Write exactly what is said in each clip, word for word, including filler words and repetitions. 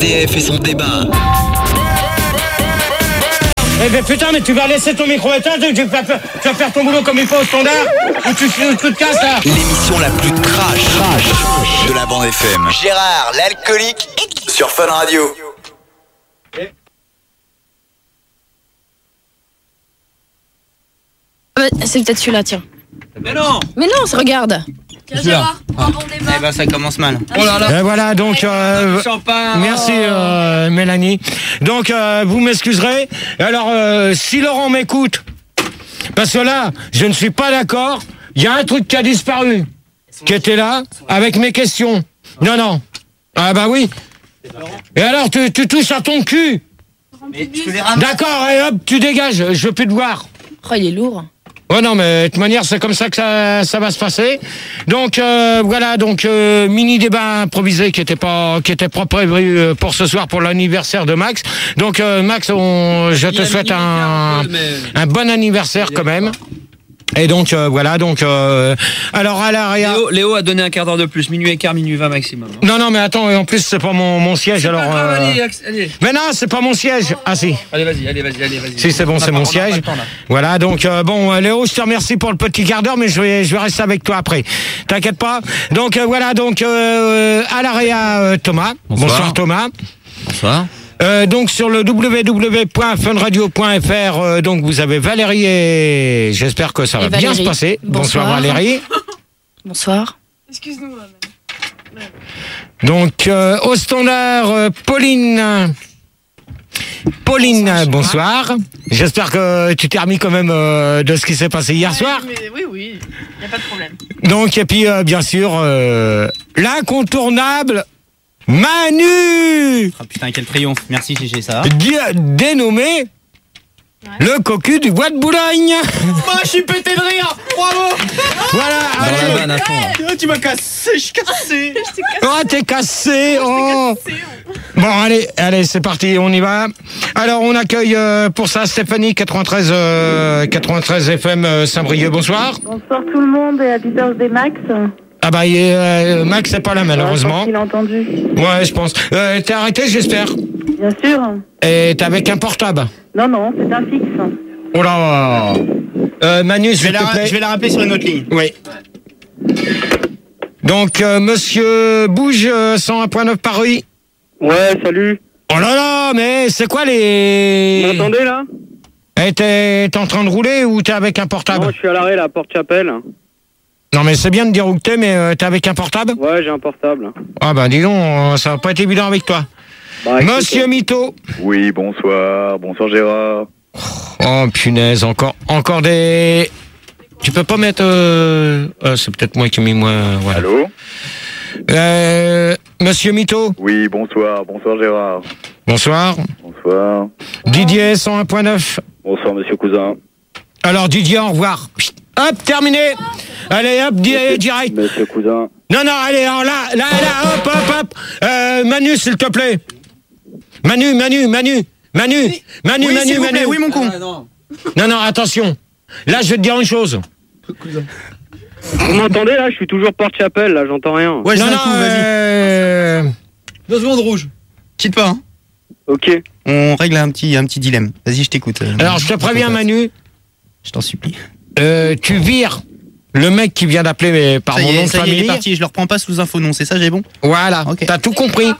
D F et son débat. Eh ben putain, mais tu vas laisser ton micro éteint, tu vas faire, tu vas faire ton boulot comme il faut au standard, ou tu, tu te casses là. L'émission la plus crash, crash de la bande F M. Gérard, l'alcoolique, sur Fun Radio. C'est peut-être celui-là, tiens. Mais non. Mais non, regarde. Tiens, Gérard, un bon débat. Eh ben ça commence mal. Oh là là. Et voilà, donc euh, merci euh, Mélanie. Donc euh, vous m'excuserez. Alors euh, si Laurent m'écoute, parce que là, je ne suis pas d'accord. Il y a un truc qui a disparu, qui était là avec mes questions. Non non. Ah bah oui. Et alors tu, tu touches à ton cul. D'accord, et hop, tu dégages. Je veux plus te voir. Oh, il est lourd. Ouais non mais de toute manière c'est comme ça que ça, ça va se passer. Donc euh, voilà donc euh, mini débat improvisé qui était pas qui était propre prévu pour ce soir pour l'anniversaire de Max. Donc euh, Max on, je te souhaite un, un bon anniversaire quand même. Et donc euh, voilà donc euh, alors à l'arrière Léo, Léo a donné un quart d'heure de plus, minuit et quart, minuit vingt maximum. Hein. Non non mais attends et en plus c'est pas mon, mon siège alors grave, euh... allez, allez. Mais non c'est pas mon siège. Ah si. Allez vas-y allez vas-y allez vas-y. Si c'est bon c'est mon siège. Temps, voilà donc euh, bon Léo je te remercie pour le petit quart d'heure mais je vais je vais rester avec toi après. T'inquiète pas. Donc euh, voilà donc euh, à l'arrière euh, Thomas. Bonsoir. Bonsoir Thomas. Bonsoir. Euh, donc sur le w w w point fun radio point f r euh, donc vous avez Valérie et j'espère que ça et va Valérie. bien se passer. Bonsoir, Bonsoir Valérie. Bonsoir. Excuse-nous. Ouais. Donc euh, au standard euh, Pauline. Pauline, bonsoir. bonsoir. J'espère que tu t'es remis quand même euh, de ce qui s'est passé hier ouais, soir. Mais, oui oui, il y a pas de problème. Donc et puis euh, bien sûr euh, l'incontournable Manu. Oh putain quel triomphe, merci Gégé ça. Dénommé ouais. le cocu du bois de Boulogne. Moi je suis pété de rire. Bravo. Voilà. Allez, la vanne à fond, hey. Tu m'as cassé, je suis cassé. Oh t'es cassé. Oh. Cassé, oh. Bon allez, allez c'est parti, on y va. Alors on accueille euh, pour ça Stéphanie quatre-vingt-treize euh, quatre-vingt-treize F M euh, Saint-Brieuc. Bonsoir. Bonsoir tout le monde et happy birthday Max. Ah bah euh, Max c'est pas là malheureusement. Il a entendu. Ouais je pense. Euh, t'es arrêté j'espère. Bien sûr. Et t'es avec un portable. Non non c'est un fixe. Oh là. Euh, Manu je vais, la, te je vais la rappeler sur une autre ligne. Oui. Donc euh, Monsieur Bouge euh, cent un point neuf Paris. Ouais salut. Oh là là mais c'est quoi les. Vous m'entendez là? Eh t'es, t'es en train de rouler ou t'es avec un portable? Non je suis à l'arrêt là à Porte-Chapelle. Non mais c'est bien de dire où t'es, mais euh, t'es avec un portable? Ouais, j'ai un portable. Ah bah dis donc, ça va pas être évident avec toi. Bah, Monsieur Mito. Oui, bonsoir, bonsoir Gérard. Oh punaise, encore, encore des... Tu peux pas mettre... Euh... Euh, c'est peut-être moi qui ai mis moi... Voilà. Allô euh, Monsieur Mito. Oui, bonsoir, bonsoir Gérard. Bonsoir. Bonsoir. Didier cent un point neuf. Bonsoir Monsieur Cousin. Alors Didier, au revoir. Hop, terminé. Allez, hop, direct. Monsieur Cousin. Non, non, allez, alors là, là, là, hop, hop, hop. Euh, Manu, s'il te plaît. Manu, Manu, Manu, Manu, oui. Manu, oui, Manu, Manu. Plaît, oui, mon con. Ah, non. non, non, attention. Là, je vais te dire une chose. Vous m'entendez là? Je suis toujours Porte-Chapelle, là, j'entends rien. Ouais, non, non, coup, euh... vas-y. Deux secondes rouges. Quitte pas, hein. Ok. On règle un petit, un petit dilemme. Vas-y, je t'écoute. Euh, alors, je te préviens, Manu. Je t'en supplie. Euh, tu vires le mec qui vient d'appeler par ça mon y est, nom de ça famille. Y est, il est parti, je le reprends pas sous info non, c'est ça, j'ai bon. Voilà, okay. T'as tout compris.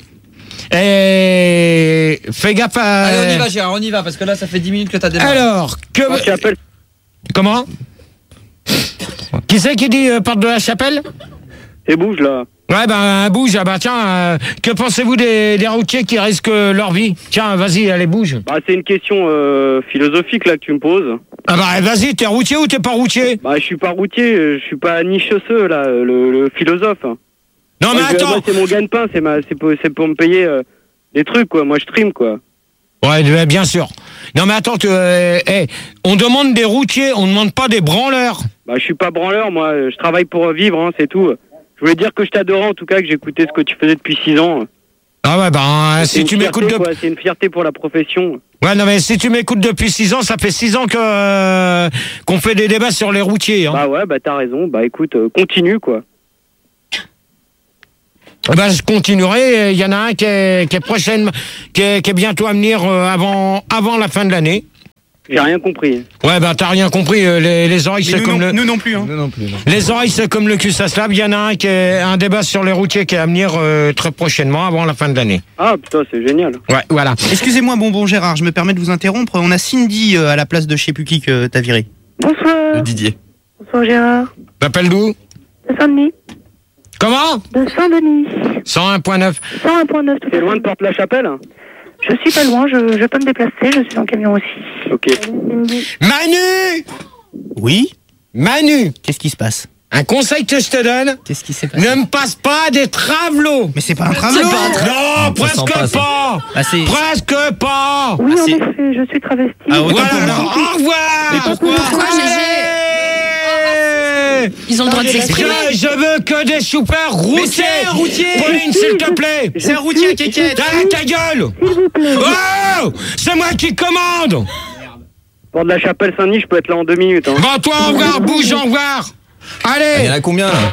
Et fais gaffe à... Allez, on y va, Gérard, on y va, parce que là, ça fait dix minutes que t'as démarré. Alors, que... Comment? Qui c'est qui dit euh, porte de la chapelle? Et bouge, là. Ouais, ben, bouge. Ah, bah, tiens, euh, que pensez-vous des, des routiers qui risquent leur vie? Tiens, vas-y, allez, bouge. Bah, c'est une question euh, philosophique, là, que tu me poses. Ah, bah, vas-y, t'es routier ou t'es pas routier? Bah, je suis pas routier, je suis pas ni chausseux, là, le, le philosophe. Non, mais moi, attends. Je, moi, c'est mon gagne-pain, c'est, ma, c'est, pour, c'est pour me payer euh, des trucs, quoi. Moi, je trime, quoi. Ouais, bien sûr. Non, mais attends, tu, euh, hey, on demande des routiers, on demande pas des branleurs. Bah, je suis pas branleur, moi, je travaille pour vivre, hein, c'est tout. Je voulais dire que je t'adorais, en tout cas, que j'écoutais ce que tu faisais depuis six ans. Ah ouais, ben, si tu m'écoutes de... C'est une fierté pour la profession. Ouais, non, mais si tu m'écoutes depuis six ans, ça fait six ans que euh, qu'on fait des débats sur les routiers. Hein. Bah ouais, bah t'as raison. Bah écoute, euh, continue, quoi. Eh ben, je continuerai. Il y en a un qui est, qui est prochaine, qui est, qui est bientôt à venir euh, avant, avant la fin de l'année. J'ai rien compris. Ouais, bah t'as rien compris. euh, Les, les oreilles, Mais c'est nous, comme non, le. nous non plus. Hein. Nous non plus. Non. Les oreilles, c'est comme le cul, ça se lave. Il y en a un qui est un débat sur les routiers qui est à venir euh, très prochainement, avant la fin de l'année. Ah putain, c'est génial. Ouais, voilà. Excusez-moi, bonbon Gérard, je me permets de vous interrompre. On a Cindy euh, à la place de je sais plus qui que t'as viré. Bonsoir. De Didier. Bonsoir Gérard. T'appelles d'où? De Saint-Denis. Comment? De Saint-Denis. cent un virgule neuf. cent un virgule neuf. C'est loin de Porte-la-Chapelle? Je suis pas loin, je, je peux me déplacer, je suis en camion aussi. Ok. Manu! Oui. Manu! Qu'est-ce qui se passe? Un conseil que je te donne, Qu'est-ce qui s'est passé? ne me passe pas des travelots! Mais c'est pas un travelot. Non, Ça presque sent pas, ça. pas! Ah, c'est- Presque pas! Oui, Ah, en c'est- effet, je suis travesti. Ah, autant Voilà, pour moi. alors, au revoir! Mais pourquoi? Pourquoi, Gégé? Ils ont le droit de s'exprimer. Je, je veux que des super routiers! Mais c'est un routier! Pauline, s'il te plaît! C'est un routier à kékette. Ta, ta gueule! S'il vous plaît. Oh! C'est moi qui commande! Porte-la-Chapelle, Saint-Denis, je peux être là en deux minutes. Hein. Bon, toi, au revoir, bouge, au revoir! Il y en Allez! a combien là?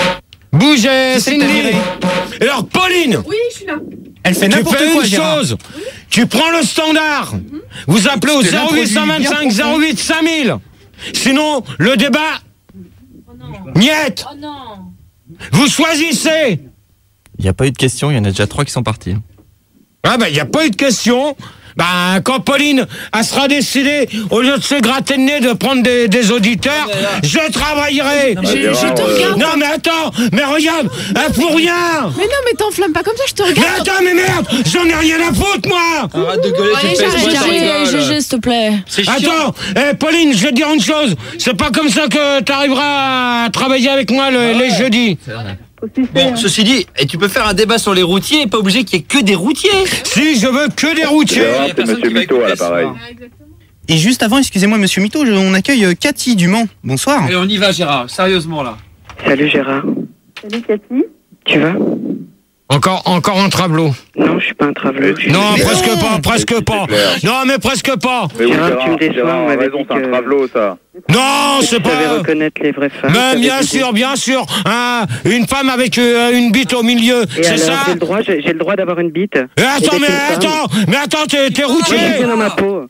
Bougez, Qui c'est que t'as Cindy! viré? Alors, Pauline! Oui, je suis là. Elle fait Tu n'importe fais quoi, une Gérard. chose, tu prends le standard, vous appelez au Je te zéro huit cent l'introduis vingt-cinq bien zéro huit cinq mille. Sinon, le débat, Oh non. niet, Oh non. vous choisissez. Il n'y a pas eu de questions, il y en a déjà trois qui sont partis. Ah ben, il n'y a pas eu de question. Ben, quand Pauline, elle sera décidée, au lieu de se gratter le nez, de prendre des, des auditeurs, je travaillerai. Je, je te regarde. Non mais attends, mais regarde, elle fout rien. Mais non, mais t'enflammes pas comme ça, je te Mais regarde. attends, mais merde, j'en ai rien à foutre, moi. Arrête de gueuler, Allez, j'arrête, Gégé, Gégé, s'il te plaît. C'est chiant. Attends, eh, Pauline, je vais te dire une chose. C'est pas comme ça que t'arriveras à travailler avec moi le- les jeudis. Bon, ceci dit, et tu peux faire un débat sur les routiers et pas obligé qu'il y ait que des routiers. Si, je veux que des routiers. Gérard, y a c'est personne Monsieur qui va Mito à écouter l'appareil. Et juste avant, excusez-moi, monsieur Mito, je- on accueille euh, Cathy du Mans. Bonsoir. Allez, on y va, Gérard, sérieusement là. Salut Gérard. Salut Cathy. Tu vas? Encore, encore un travelot. Non, je suis pas un travelot. je suis- Non, Mais presque non. pas, presque c'est pas. clair. Non, mais presque pas. Mais oui, Gérard, tu me Gérard, déçois, Gérard on a m'avait raison, dit c'est un que- travelot, ça. Non, c'est Tu savais pas. reconnaître les vraies femmes. Mais t'avais bien dit- sûr, bien sûr. Hein, une femme avec euh, une bite au milieu, Et c'est alors, ça? j'ai le droit, j'ai j'ai le droit d'avoir une bite. Eh, attends, Et mais d'être une femme. attends, mais attends, t'es t'es Moi, je suis routier. bien dans ma peau.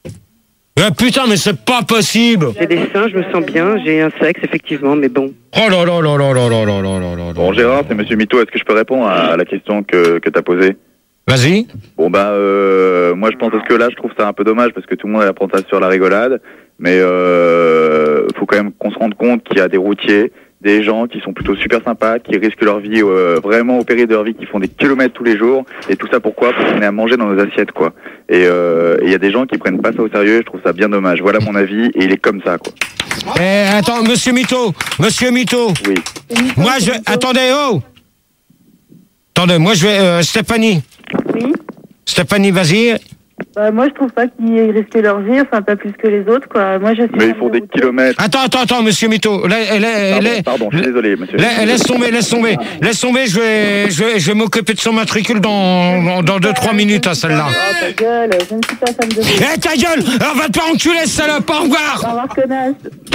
Eh, putain, mais c'est pas possible. J'ai des seins, je me sens bien, j'ai un sexe, effectivement, mais bon. Oh là là là là là là là là là là. Bon, Gérard, c'est Monsieur Mito. Est-ce que je peux répondre à la question que, que t'as posée? Vas-y. Bon, bah, euh, moi, je pense que là, je trouve ça un peu dommage parce que tout le monde apprend ça sur la rigolade. Mais euh, faut quand même qu'on se rende compte qu'il y a des routiers, des gens qui sont plutôt super sympas, qui risquent leur vie euh, vraiment au péril de leur vie, qui font des kilomètres tous les jours. Et tout ça pourquoi? Pour qu'on ait à manger dans nos assiettes, quoi. Et euh, et il y a des gens qui prennent pas ça au sérieux. Je trouve ça bien dommage. Voilà mon avis. Et il est comme ça, quoi. Eh, attends, monsieur Mito, monsieur Mito. Oui. Moi, je. Attendez, oh. Attendez, moi, je vais. euh, Stéphanie. Oui. Stéphanie, vas-y. Bah, moi, je trouve pas qu'ils risquent leur vie, enfin, pas plus que les autres, quoi. Moi, je suis. Mais ils font des kilomètres. Attends, attends, attends, monsieur Mito. La- la- Pardon, la- pardon, je suis désolé, monsieur. la- laisse tomber, laisse tomber. Laisse tomber, je vais, je vais, je vais m'occuper de son matricule dans, dans deux trois minutes à celle-là. Ah, ta gueule, je ne suis pas fan de. Eh, ta gueule! On va te pas enculer, salope! Au revoir! Au revoir, connasse.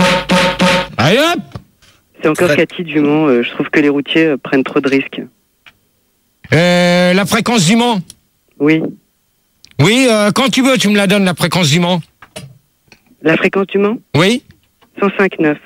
Allez hop! C'est encore Cathy Dumont, euh, je trouve que les routiers euh, prennent trop de risques. Euh, la fréquence du Mans. Oui. Oui, euh, quand tu veux, tu me la donnes, la fréquence du Mans. La fréquence du Mans? Oui? cent cinq neuf.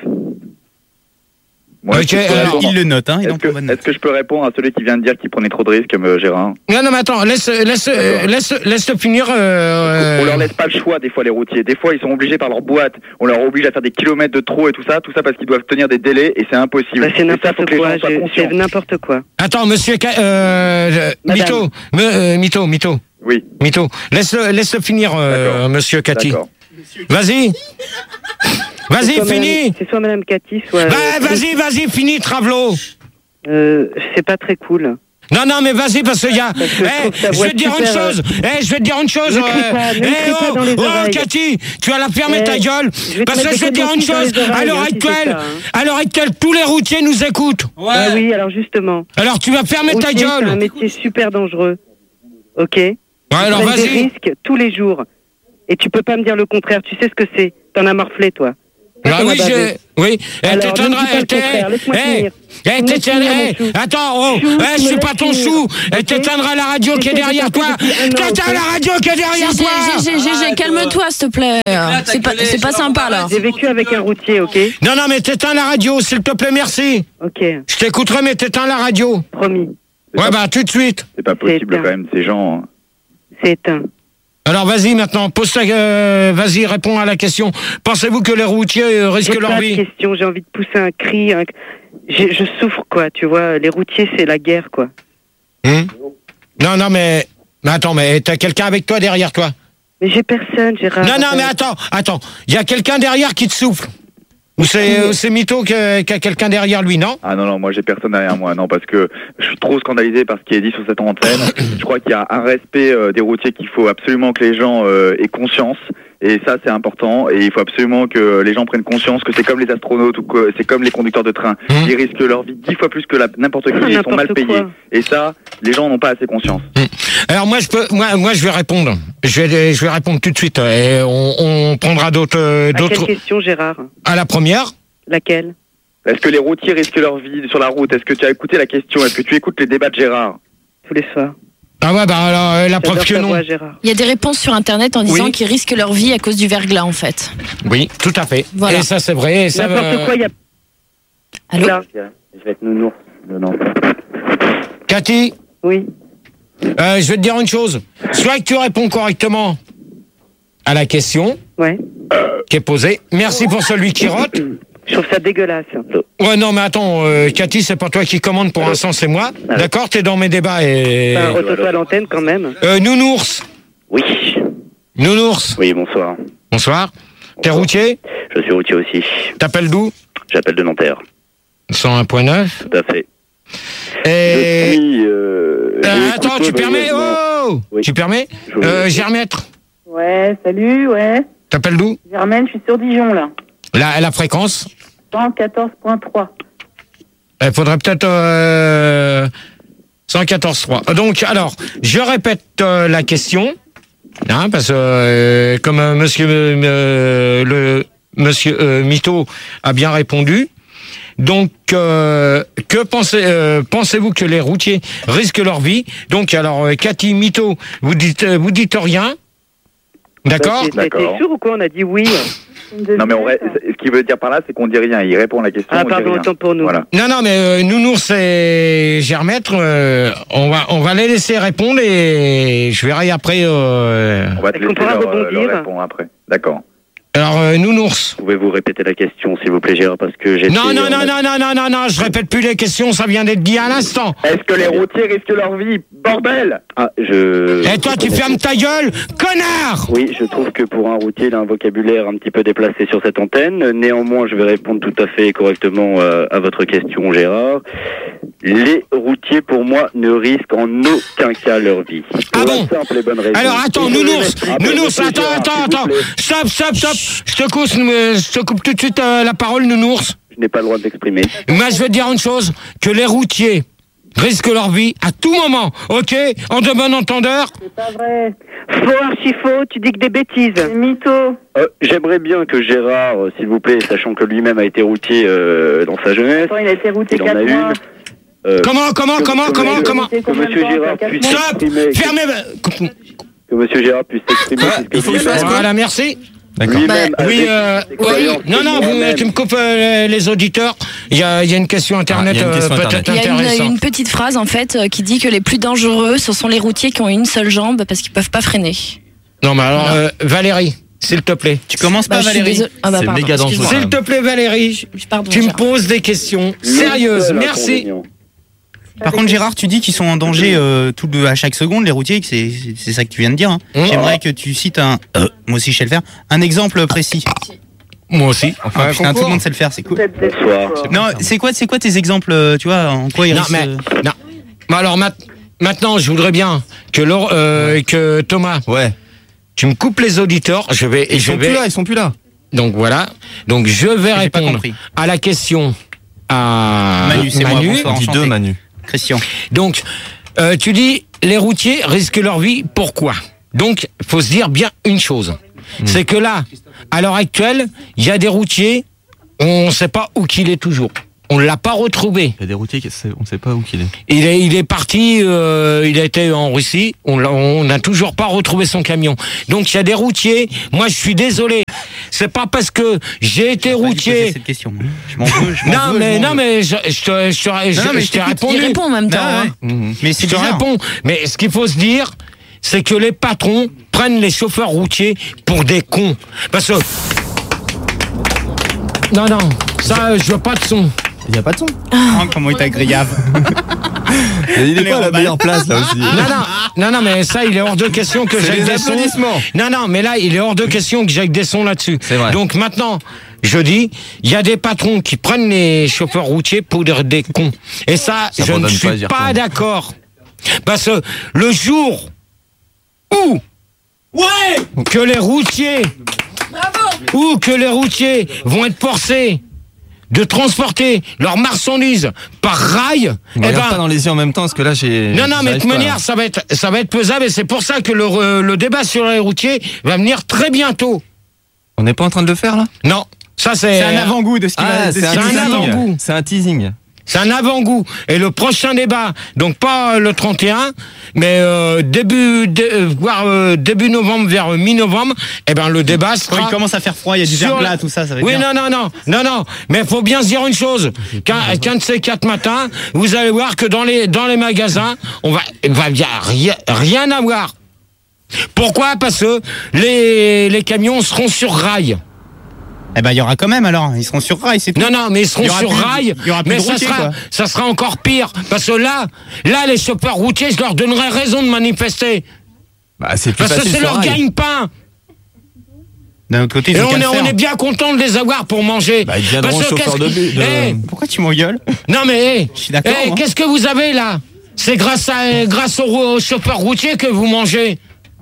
Moi, Ok, est-ce que je peux alors- répondre- Il le note, hein, il en Est-ce que, prend bonne note. est-ce que je peux répondre à celui qui vient de dire qu'il prenait trop de risques, euh, Gérard? Non, non, mais attends, laisse, laisse, euh, laisse, laisse finir. Euh, On leur laisse pas le choix, des fois, les routiers. Des fois, ils sont obligés par leur boîte. On leur oblige à faire des kilomètres de trop et tout ça. Tout ça parce qu'ils doivent tenir des délais et c'est impossible. Bah, c'est Et ça, faut n'importe que les quoi, gens soient je- conscients. c'est n'importe quoi. Attends, monsieur, Ca- euh, Madame. Mito, me- euh, Mito, Mito, Oui, Mito, laisse, laisse finir, euh, D'accord. monsieur Cathy. d'accord. Vas-y, C'est vas-y, soit finis. madame- C'est soit Madame Cathy, soit... Bah, euh, vas-y, vas-y, finis, Travelo. Euh, c'est pas très cool. Non, non, mais vas-y, parce qu'il y a. Parce que je Eh, trouve ta je voix vais te dire une super, chose. Eh, je vais te dire une chose. Ne crie pas, ne eh, crie pas oh, dans les oh, oreilles. Cathy, tu vas la fermer Eh, ta gueule. je vais te Parce que mettre je vais te des dire une coups dans chose. les oreilles, À l'heure hein, si c'est actuelle, ça, hein. à l'heure actuelle, tous les routiers nous écoutent. Ouais. Ah oui, alors justement. Alors tu vas fermer ta Routier, c'est un gueule. métier super dangereux. Ok? Ouais, alors Ils prennent des vas-y. risques tous les jours. Et tu peux pas me dire le contraire. Tu sais ce que c'est. T'en as morflé, toi. Ah oui, bavé. j'ai... Oui, elle Alors, t'éteindra... ne dis pas le t'é- contraire, laisse-moi eh, finir. eh, Tu me laisses t'éteindra- finir, eh, mon chou. attends, oh, Chou, eh, tu je me suis pas laisses ton finir, chou. Elle ok? t'éteindra la radio qui est J'essaie de derrière toi. t'appeler depuis un an, T'éteins ok? la radio qui est derrière Gégé, toi. Gégé, Gégé, calme-toi, s'il te plaît. C'est pas, c'est pas sympa, là. J'ai vécu avec un routier, ok? Non, non, mais t'éteins la radio, s'il te plaît, merci. Ok, Je t'écouterai, mais t'éteins la radio. promis. Ouais, bah, tout de suite. C'est pas possible éteint. quand même, ces gens. hein. C'est éteint. Alors, vas-y, maintenant, pose ta... euh, vas-y, réponds à la question. Pensez-vous que les routiers euh, risquent J'ai leur pas de vie? question, j'ai envie de pousser un cri. un- j'ai- Je souffre, quoi, tu vois. Les routiers, c'est la guerre, quoi. Hum Non, non, mais... mais attends, mais t'as quelqu'un avec toi, derrière toi? Mais j'ai personne, Gérard. Non, non, mais attends, attends. Il y a quelqu'un derrière qui te souffle. Ou c'est ou c'est Mytho qui a, qui a quelqu'un derrière lui, non? Ah non, non, moi j'ai personne derrière moi, non, parce que je suis trop scandalisé par ce qui est dit sur cette antenne. Je crois qu'il y a un respect euh, des routiers qu'il faut absolument que les gens euh, aient conscience. Et ça, c'est important. Et il faut absolument que les gens prennent conscience que c'est comme les astronautes ou que c'est comme les conducteurs de train. Mmh. Ils risquent leur vie dix fois plus que la- n'importe qui. Ah, Ils sont n'importe mal payés. quoi. Et ça, les gens n'ont pas assez conscience. Alors moi je peux, moi, moi je vais répondre. Je vais, je vais répondre tout de suite. Et on, on prendra d'autres, euh, À quelle d'autres. question, Gérard? À la première. Laquelle? Est-ce que les routiers risquent leur vie sur la route? Est-ce que tu as écouté la question? Est-ce que tu écoutes les débats de Gérard? Tous les soirs. Ah ouais, bah alors euh, la preuve J'adore que ta non. voix, Gérard. Il y a des réponses sur Internet en disant Oui. qu'ils risquent leur vie à cause du verglas, en fait. Oui, tout à fait. Voilà. Et ça c'est vrai. Et ça, N'importe euh, quoi, il y a... Allô? Là. Je vais être nounours. Non. Cathy, Oui. euh, je vais te dire une chose. Soit que tu réponds correctement à la question Ouais. qui est posée. Merci pour celui qui rote. Je trouve ça dégueulasse. Ouais, non, mais attends, euh, Cathy, c'est pas toi qui commande pour l'instant, c'est moi. D'accord, t'es dans mes débats et. Enfin, retourne-toi à l'antenne quand même. Euh, Nounours. Oui. Nounours. Oui, bonsoir. Bonsoir. T'es routier? Je suis routier aussi. T'appelles d'où? J'appelle de Nanterre. cent un point neuf. Tout à fait. Et. Je suis, euh, Euh, j'ai attends, écouté tu permets? brièvement- Oh Oui. Tu permets? Je vous Euh, écoute. Germètre. Ouais, salut, ouais. T'appelles d'où? Germaine, je suis sur Dijon, là. La, la fréquence? cent quatorze point trois. Il faudrait peut-être euh, cent quatorze point trois. Donc, alors, je répète euh, la question, hein, parce que euh, comme euh, monsieur, euh, le, monsieur euh, Mytho a bien répondu, donc, euh, que pensez, euh, pensez-vous que les routiers risquent leur vie? Donc, alors, euh, Cathy, Mytho, vous dites, euh, vous dites rien, d'accord? Bah, t'es- T'es sûr ou quoi? On a dit oui. Non, mais on ré- ce qu'il veut dire par là, c'est qu'on dit rien. Il répond à la question. Ah, on dit pardon, rien. autant pour nous. Voilà. Non, non, mais euh, Nounours et Germètre, euh, on va, on va les laisser répondre et je verrai après. Euh... On va te Est-ce qu'on laisser pourra leur, euh, rebondir leur répondre après. D'accord. Alors, euh, Nounours. Pouvez-vous répéter la question, s'il vous plaît, Gérard, parce que j'ai... Non, non, non, non, non, non, non, non, je répète plus les questions, ça vient d'être dit à l'instant. Est-ce que les routiers risquent leur vie? Bordel! Ah, je... Et toi, tu fermes ta gueule, connard! Oui, je trouve que pour un routier, il a un vocabulaire un petit peu déplacé sur cette antenne. Néanmoins, je vais répondre tout à fait correctement euh, à votre question, Gérard. Les routiers, pour moi, ne risquent en aucun cas leur vie. Pour Ah la bon? simple et bonne raison. Alors, attends, Et je vais Nounours, m'exprimer, Nounours, monsieur attends, Gérard, attends, s'il vous attends. plaît. Stop, stop, stop. Je te coupe, je te coupe tout de suite euh, la parole, Nounours. Je n'ai pas le droit de m'exprimer. Moi, je veux te dire une chose, que les routiers risquent leur vie à tout moment, ok? En de bon entendeur? C'est pas vrai. Faux, archi faux, tu dis que des bêtises. C'est mytho. Euh, J'aimerais bien que Gérard, euh, s'il vous plaît, sachant que lui-même a été routier euh, dans sa jeunesse, Attends, il a été routé il en quatre a mois. une. euh, Comment, comment, que- comment, que comment, monsieur- comment? Que monsieur Gérard puisse Stop! s'exprimer. Fermez. Que monsieur Gérard puisse s'exprimer. Quoi puisque Il faut que je fasse quoi Voilà, merci. D'accord. lui-même Bah, Oui, avec euh, ses expériences oui. Non, non, que vous, moi-même- tu me coupes euh, les auditeurs. Il y a, il y a une question internet, Ah, il y a une question euh, Internet. peut-être Il y a une, intéressante. une petite phrase, en fait, euh, qui dit que les plus dangereux, ce sont les routiers qui ont une seule jambe parce qu'ils peuvent pas freiner. Non, mais alors, euh, Valérie, s'il te plaît. Tu commences Bah, pas, je suis Valérie? désolée. Ah, bah, C'est pardon, méga dangereux. excuse-moi. S'il te plaît, Valérie, Pardon, tu me Gérard. poses des questions Le sérieuses. seul Merci. inconvénient. Par contre, Gérard, tu dis qu'ils sont en danger euh, tout de, à chaque seconde, les routiers, que c'est c'est- c'est ça que tu viens de dire. Hein. Mmh. J'aimerais que tu cites un. euh, moi aussi, je sais le faire. Un exemple précis. Moi aussi. Enfin, Ah, putain, tout le monde sait le faire, c'est cool. Bonsoir. Non, c'est quoi, c'est quoi tes exemples, euh, tu vois, en quoi ils Non, risquent, mais, euh, non. Bon, alors, mat- maintenant, je voudrais bien que, Laure- euh, que Thomas, Ouais. tu me coupes les auditeurs. Je vais, et Ils je sont vais. plus là, ils sont plus là. Donc voilà. Donc je vais J'ai pas répondre compris. à la question à Manu, c'est moi, bonsoir. On dit enchanté. deux, Manu. Christian. Donc, euh, tu dis, les routiers risquent leur vie, pourquoi? Donc, faut se dire bien une chose. C'est que là, à l'heure actuelle, il y a des routiers on ne sait pas où qu'il est toujours. On l'a pas retrouvé. Il y a des routiers, qui- c'est- on ne sait pas où qu'il est. Il est, il est parti, euh, il a été en Russie. On l'a- on n'a toujours pas retrouvé son camion. Donc il y a des routiers. Moi, je suis désolé. C'est pas parce que j'ai été routier. Cette question. Je m'en veux. Je m'en Non veux, mais je m'en non veux. mais je, je te, je te, Non, je- mais je je t'ai t'écoute. répondu. Il répond en même temps. Ah, hein. ouais. Mais c'est Je te bizarre. réponds. Mais ce qu'il faut se dire, c'est que les patrons prennent les chauffeurs routiers pour des cons. Parce que non non, ça je veux pas de son. Il n'y a pas de son. Oh, comment il t'a grillave. Il est Allez, pas à la Romain. meilleure place là aussi. Non, non, non, non, mais ça, il est hors de question que C'est j'aille les des sons. applaudissements. Non, non, mais là, il est hors de question que j'aille des sons là-dessus. C'est vrai. Donc maintenant, je dis, il y a des patrons qui prennent les chauffeurs routiers pour des, des cons. Et ça, Ça je ne pardonne pas, suis dire pas con. d'accord. Parce que le jour où ouais que les routiers ou que les routiers vont être forcés de transporter leurs marchandises par rail, Ne eh regarde ben, pas dans les yeux en même temps parce que là j'ai. non, non, mais de j'arrive toute pas, manière, là. ça va être, ça va être pesable et c'est pour ça que le, re- le débat sur les routiers va venir très bientôt. On n'est pas en train de le faire là. Non, ça c'est. C'est un avant-goût de ce qui va. Ah, de ce c'est un qui va un nous avant-goût. attendre. C'est un teasing. C'est un avant-goût. Et le prochain débat, donc pas euh, le trente et un, mais euh, début, dé- euh, voire euh, début novembre vers euh, mi-novembre, eh ben le débat Quand sera. il commence à faire froid, il y a du sur- verglas, tout ça, ça va être Oui, bien. non, non, non, non, non. Mais faut bien se dire une chose. Qu'un, qu'un de ces quatre matins, vous allez voir que dans les dans les magasins, on va, il va y a rien, rien à voir. Pourquoi? Parce que les les camions seront sur rail. Eh ben, il y aura quand même alors. Ils seront sur rail, c'est tout. Non, non, mais ils seront Il y aura sur plus- rail. il y aura plus Mais de ça routiers, sera, quoi. ça sera encore pire. Parce que là, là, les chauffeurs routiers, je leur donnerais raison de manifester. Bah, c'est plus Parce que facile c'est sur leur rail. gagne-pain. D'un autre côté, ils Et ont on qu'à est, le on faire. est bien content de les avoir pour manger. Bah, ils deviendront Parce que chauffeurs qu'est-ce de que- bu- de- Eh, Pourquoi tu m'engueules? non mais, eh, Je suis d'accord, eh, moi. qu'est-ce que vous avez là? C'est grâce à, grâce aux, aux chauffeurs routiers que vous mangez.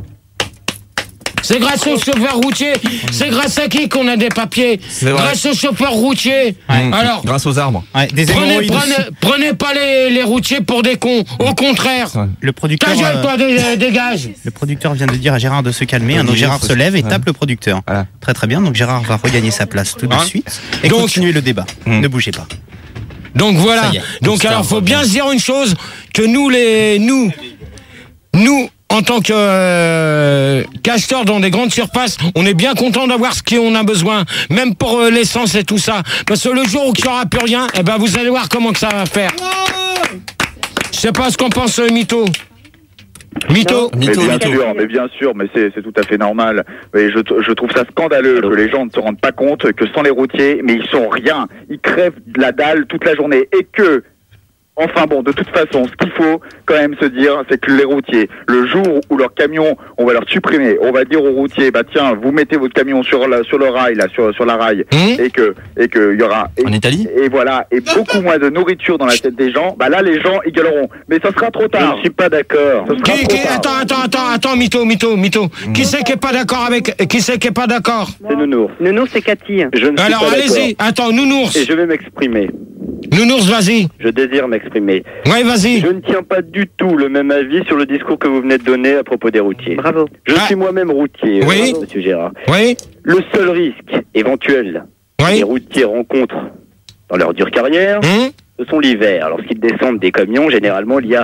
C'est grâce aux chauffeurs routiers. C'est grâce à qui qu'on a des papiers? C'est vrai. Grâce aux chauffeurs routiers. Mmh. Alors, Grâce aux arbres. Ouais, des prenez, hémorroïdes. prenez, prenez pas les, les routiers pour des cons. Au contraire. Le producteur, Ta gueule, euh, toi, dé- dégage. le producteur vient de dire à Gérard de se calmer. Ouais, hein, donc il Gérard faut- se lève et ouais. tape le producteur. Voilà. Très très bien. Donc Gérard va regagner sa place tout de Hein suite et Donc- continuer le débat. Mm. Ne bougez pas. Donc voilà. Ça y est. Donc Tout alors ça, faut on bien revient. se dire une chose, que nous les nous nous en tant que euh, qu'acheteurs dans des grandes surfaces, on est bien content d'avoir ce qu'on a besoin, même pour euh, l'essence et tout ça. Parce que le jour où il n'y aura plus rien, eh ben vous allez voir comment que ça va faire. Je sais pas ce qu'en pense euh, Mito. Mito. Mais Mytho, bien mytho. sûr, mais bien sûr, mais c'est c'est tout à fait normal. Mais je, je trouve ça scandaleux que les gens ne se rendent pas compte que sans les routiers, mais ils sont rien. Ils crèvent de la dalle toute la journée et que, enfin bon, de toute façon, ce qu'il faut quand même se dire, c'est que les routiers, le jour où leur camion, on va leur supprimer, on va dire aux routiers, bah tiens, vous mettez votre camion sur la, sur le rail, là, sur, sur la rail, Mmh. et que, et que il y aura, et, En Italie et voilà, et beaucoup moins de nourriture dans la tête des gens, bah là, les gens, ils gueuleront. Mais ça sera trop tard. Je ne suis pas d'accord. Qui, qui, attends, attends, attends, attends, Mito, Mito, Mito. Qui c'est qui est pas d'accord avec, qui c'est qui est pas d'accord? C'est Nounours. Nounours, c'est Cathy. Je ne suis Alors pas allez-y. d'accord. Attends, Nounours. Et je vais m'exprimer. Nounours, vas-y. Je désire m'exprimer. Ouais, vas-y. Je ne tiens pas du tout le même avis sur le discours que vous venez de donner à propos des routiers. Bravo. Je Ah. suis moi-même routier, Oui. euh, monsieur Gérard. Oui. Le seul risque éventuel que Oui. les routiers rencontrent dans leur dure carrière, Hum. ce sont l'hiver. Lorsqu'ils descendent des camions, généralement, il y a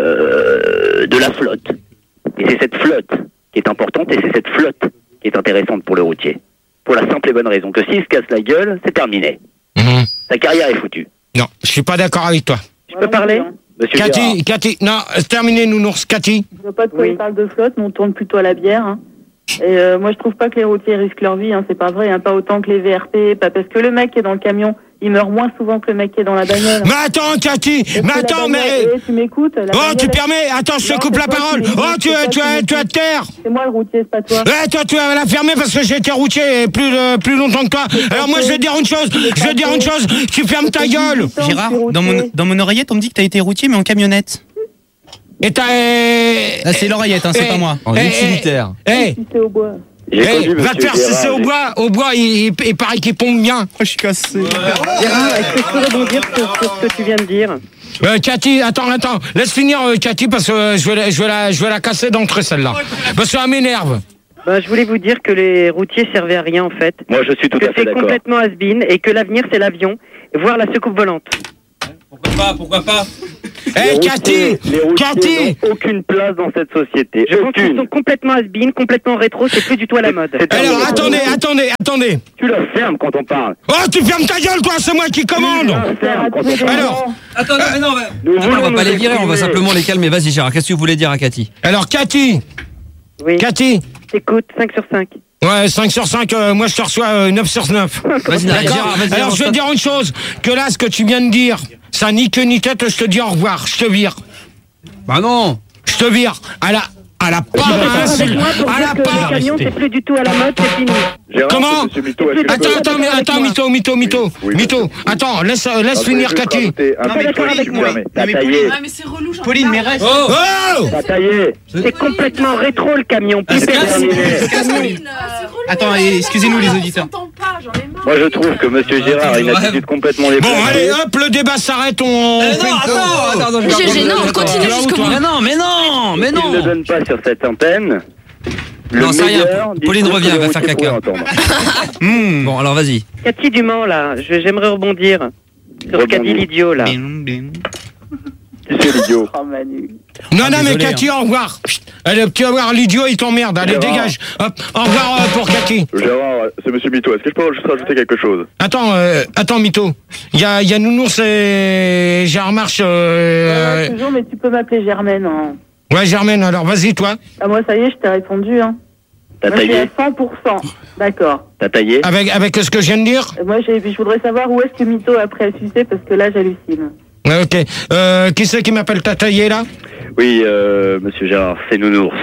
euh, de la flotte. Et c'est cette flotte qui est importante et c'est cette flotte qui est intéressante pour le routier. Pour la simple et bonne raison que s'il se casse la gueule, c'est terminé. Hum. Sa carrière est foutue. Non, je suis pas d'accord avec toi. Je peux parler? Monsieur Gérard. Cathy, Cathy, non, euh, terminez, Nounours, Cathy. Je vois pas de quoi Oui. il parle de flotte, mais on tourne plutôt à la bière. hein. Et euh, moi, je trouve pas que les routiers risquent leur vie. Hein. C'est pas vrai, hein. Pas autant que les V R P. Pas parce que le mec qui est dans le camion, il meurt moins souvent que le mec qui est dans la bagnole. Mais attends, Cathy, Parce que mais la attends, bagnole- mais... eh, tu m'écoutes la Oh, bagnole, tu elle- permets. Attends, je te Non, coupe c'est la toi parole. qui Oh, m'écoutes, tu, c'est toi tu, qui tu, tu m'écoutes. vas te taire. C'est moi le routier, c'est pas toi. Eh, toi, tu vas la fermer parce que j'ai été routier plus, euh, plus longtemps que toi. Alors moi, je vais te dire une chose. Je vais te dire une chose. Tu fermes ta gueule. Gérard, dans mon, dans mon oreillette, on me dit que t'as été routier, mais en camionnette. Et t'as... euh, Là, c'est l'oreillette, hein, c'est eh, pas moi. En eh, utilitaire. Eh, Si c'est au bois. J'ai eh, connu va te monsieur faire sucer Gérard, au j'ai- bois. Au bois, il, il, il paraît qu'il pompe bien. Oh, je suis cassé. Gérard, est-ce que je peux rebondir sur, sur ce que tu viens de dire? Euh, Cathy, attends, attends. Laisse finir euh, Cathy parce que euh, je vais, la- je vais la, je vais la casser d'entrée celle-là. Parce qu'elle m'énerve. Bah, je voulais vous dire que les routiers servaient à rien en fait. Moi, je suis tout que à fait c'est d'accord. complètement has-been et que l'avenir c'est l'avion, voire la soucoupe volante. Pourquoi pas, pourquoi pas? Eh, Cathy, Les routiers Cathy, n'ont aucune place dans cette société. Je pense qu'ils Aucune. sont complètement has-been, complètement rétro, c'est plus du tout à la mode. C'est alors terminé. attendez, attendez, attendez. Tu la fermes quand on parle. Oh, tu fermes ta gueule, toi, c'est moi qui commande. Tu la fermes quand on parle. Alors, Attends, non, mais non, mais... Nous Attends, voulons on va pas nous les virer, on va exprimer. simplement les calmer. Vas-y, Gérard, qu'est-ce que vous voulez dire à Cathy? alors Cathy, Oui, Cathy. écoute, cinq sur cinq. Ouais, cinq sur cinq, euh, moi je te reçois euh, neuf sur neuf. Vas-y, D'accord. Gérard, vas-y. Alors avance je vais pas. te dire une chose, que là, ce que tu viens de dire, ça ni queue ni tête, je te dis au revoir, je te vire. Bah non. Je te vire. À la, à la pas, Avec moi pour à dire la que le pas. camion c'est plus du tout à la mode, c'est fini. Gérard, Comment c'est Monsieur Mito, est-ce que je Attends, peux- attends, mais attends, mytho, mytho, mytho, Oui, mytho. Attends, laisse, euh, laisse Alors, je finir voulais juste Cathy. rajouter un Non, mais petit truc, Pauline, si vous me moi, permettez. T'as mais taillé. Pauline, Ah, mais c'est relou, j'en Pauline, mais ai marre. reste. Oh. Oh T'as taillé. C'est complètement rétro le camion, plus c'est terminé. Pauline, ah, c'est relou. Attends, et excusez-nous, les auditeurs. On s'entend pas, j'en ai marre. Moi, je trouve que Monsieur Gérard a une attitude complètement Bon, déplacée. allez, hop, le débat s'arrête, on... Eh fait non, une- attends, attends, attends, je vais G G, reprendre non, le- continue Attends. jusqu'au bout. Mais non, mais non, mais Il ne non. donne pas sur cette antenne. Le Non, c'est rien. meilleur Pauline discours revient, que elle va les faire routiers caca. pourraient entendre. Hmm. Bon, alors vas-y. Cathy Dumont là, je- j'aimerais rebondir sur ce qu'a dit Rebondis. l'idiot là. Qui c'est l'idiot? Oh, Manu. Non, Ah, non, mais désolé, Cathy, au revoir. Chut. Allez, tu vas voir, l'idiot, il t'emmerde. Allez, Gérard. dégage. Hop, au revoir euh, pour Cathy. Gérard, c'est Monsieur Mito. Est-ce que je peux juste rajouter quelque chose? Attends, euh, attends, mytho. Il y a, il y a Nounours et Gérard Marche. Euh... Ouais, toujours, mais tu peux m'appeler Germaine. Hein. Ouais, Germaine, alors vas-y, toi. Ah, moi, ça y est, je t'ai répondu. Hein. T'as Moi, je suis taillé? à cent pour cent. D'accord. T'as taillé? Avec, avec ce que je viens de dire. Et Moi, j'ai- je voudrais savoir où est-ce que Mito a pris à sucer, parce que là, j'hallucine. Ouais, ok. Euh, qui c'est qui m'appelle Tataillé, là? Oui, euh, Monsieur Gérard, c'est Nounours.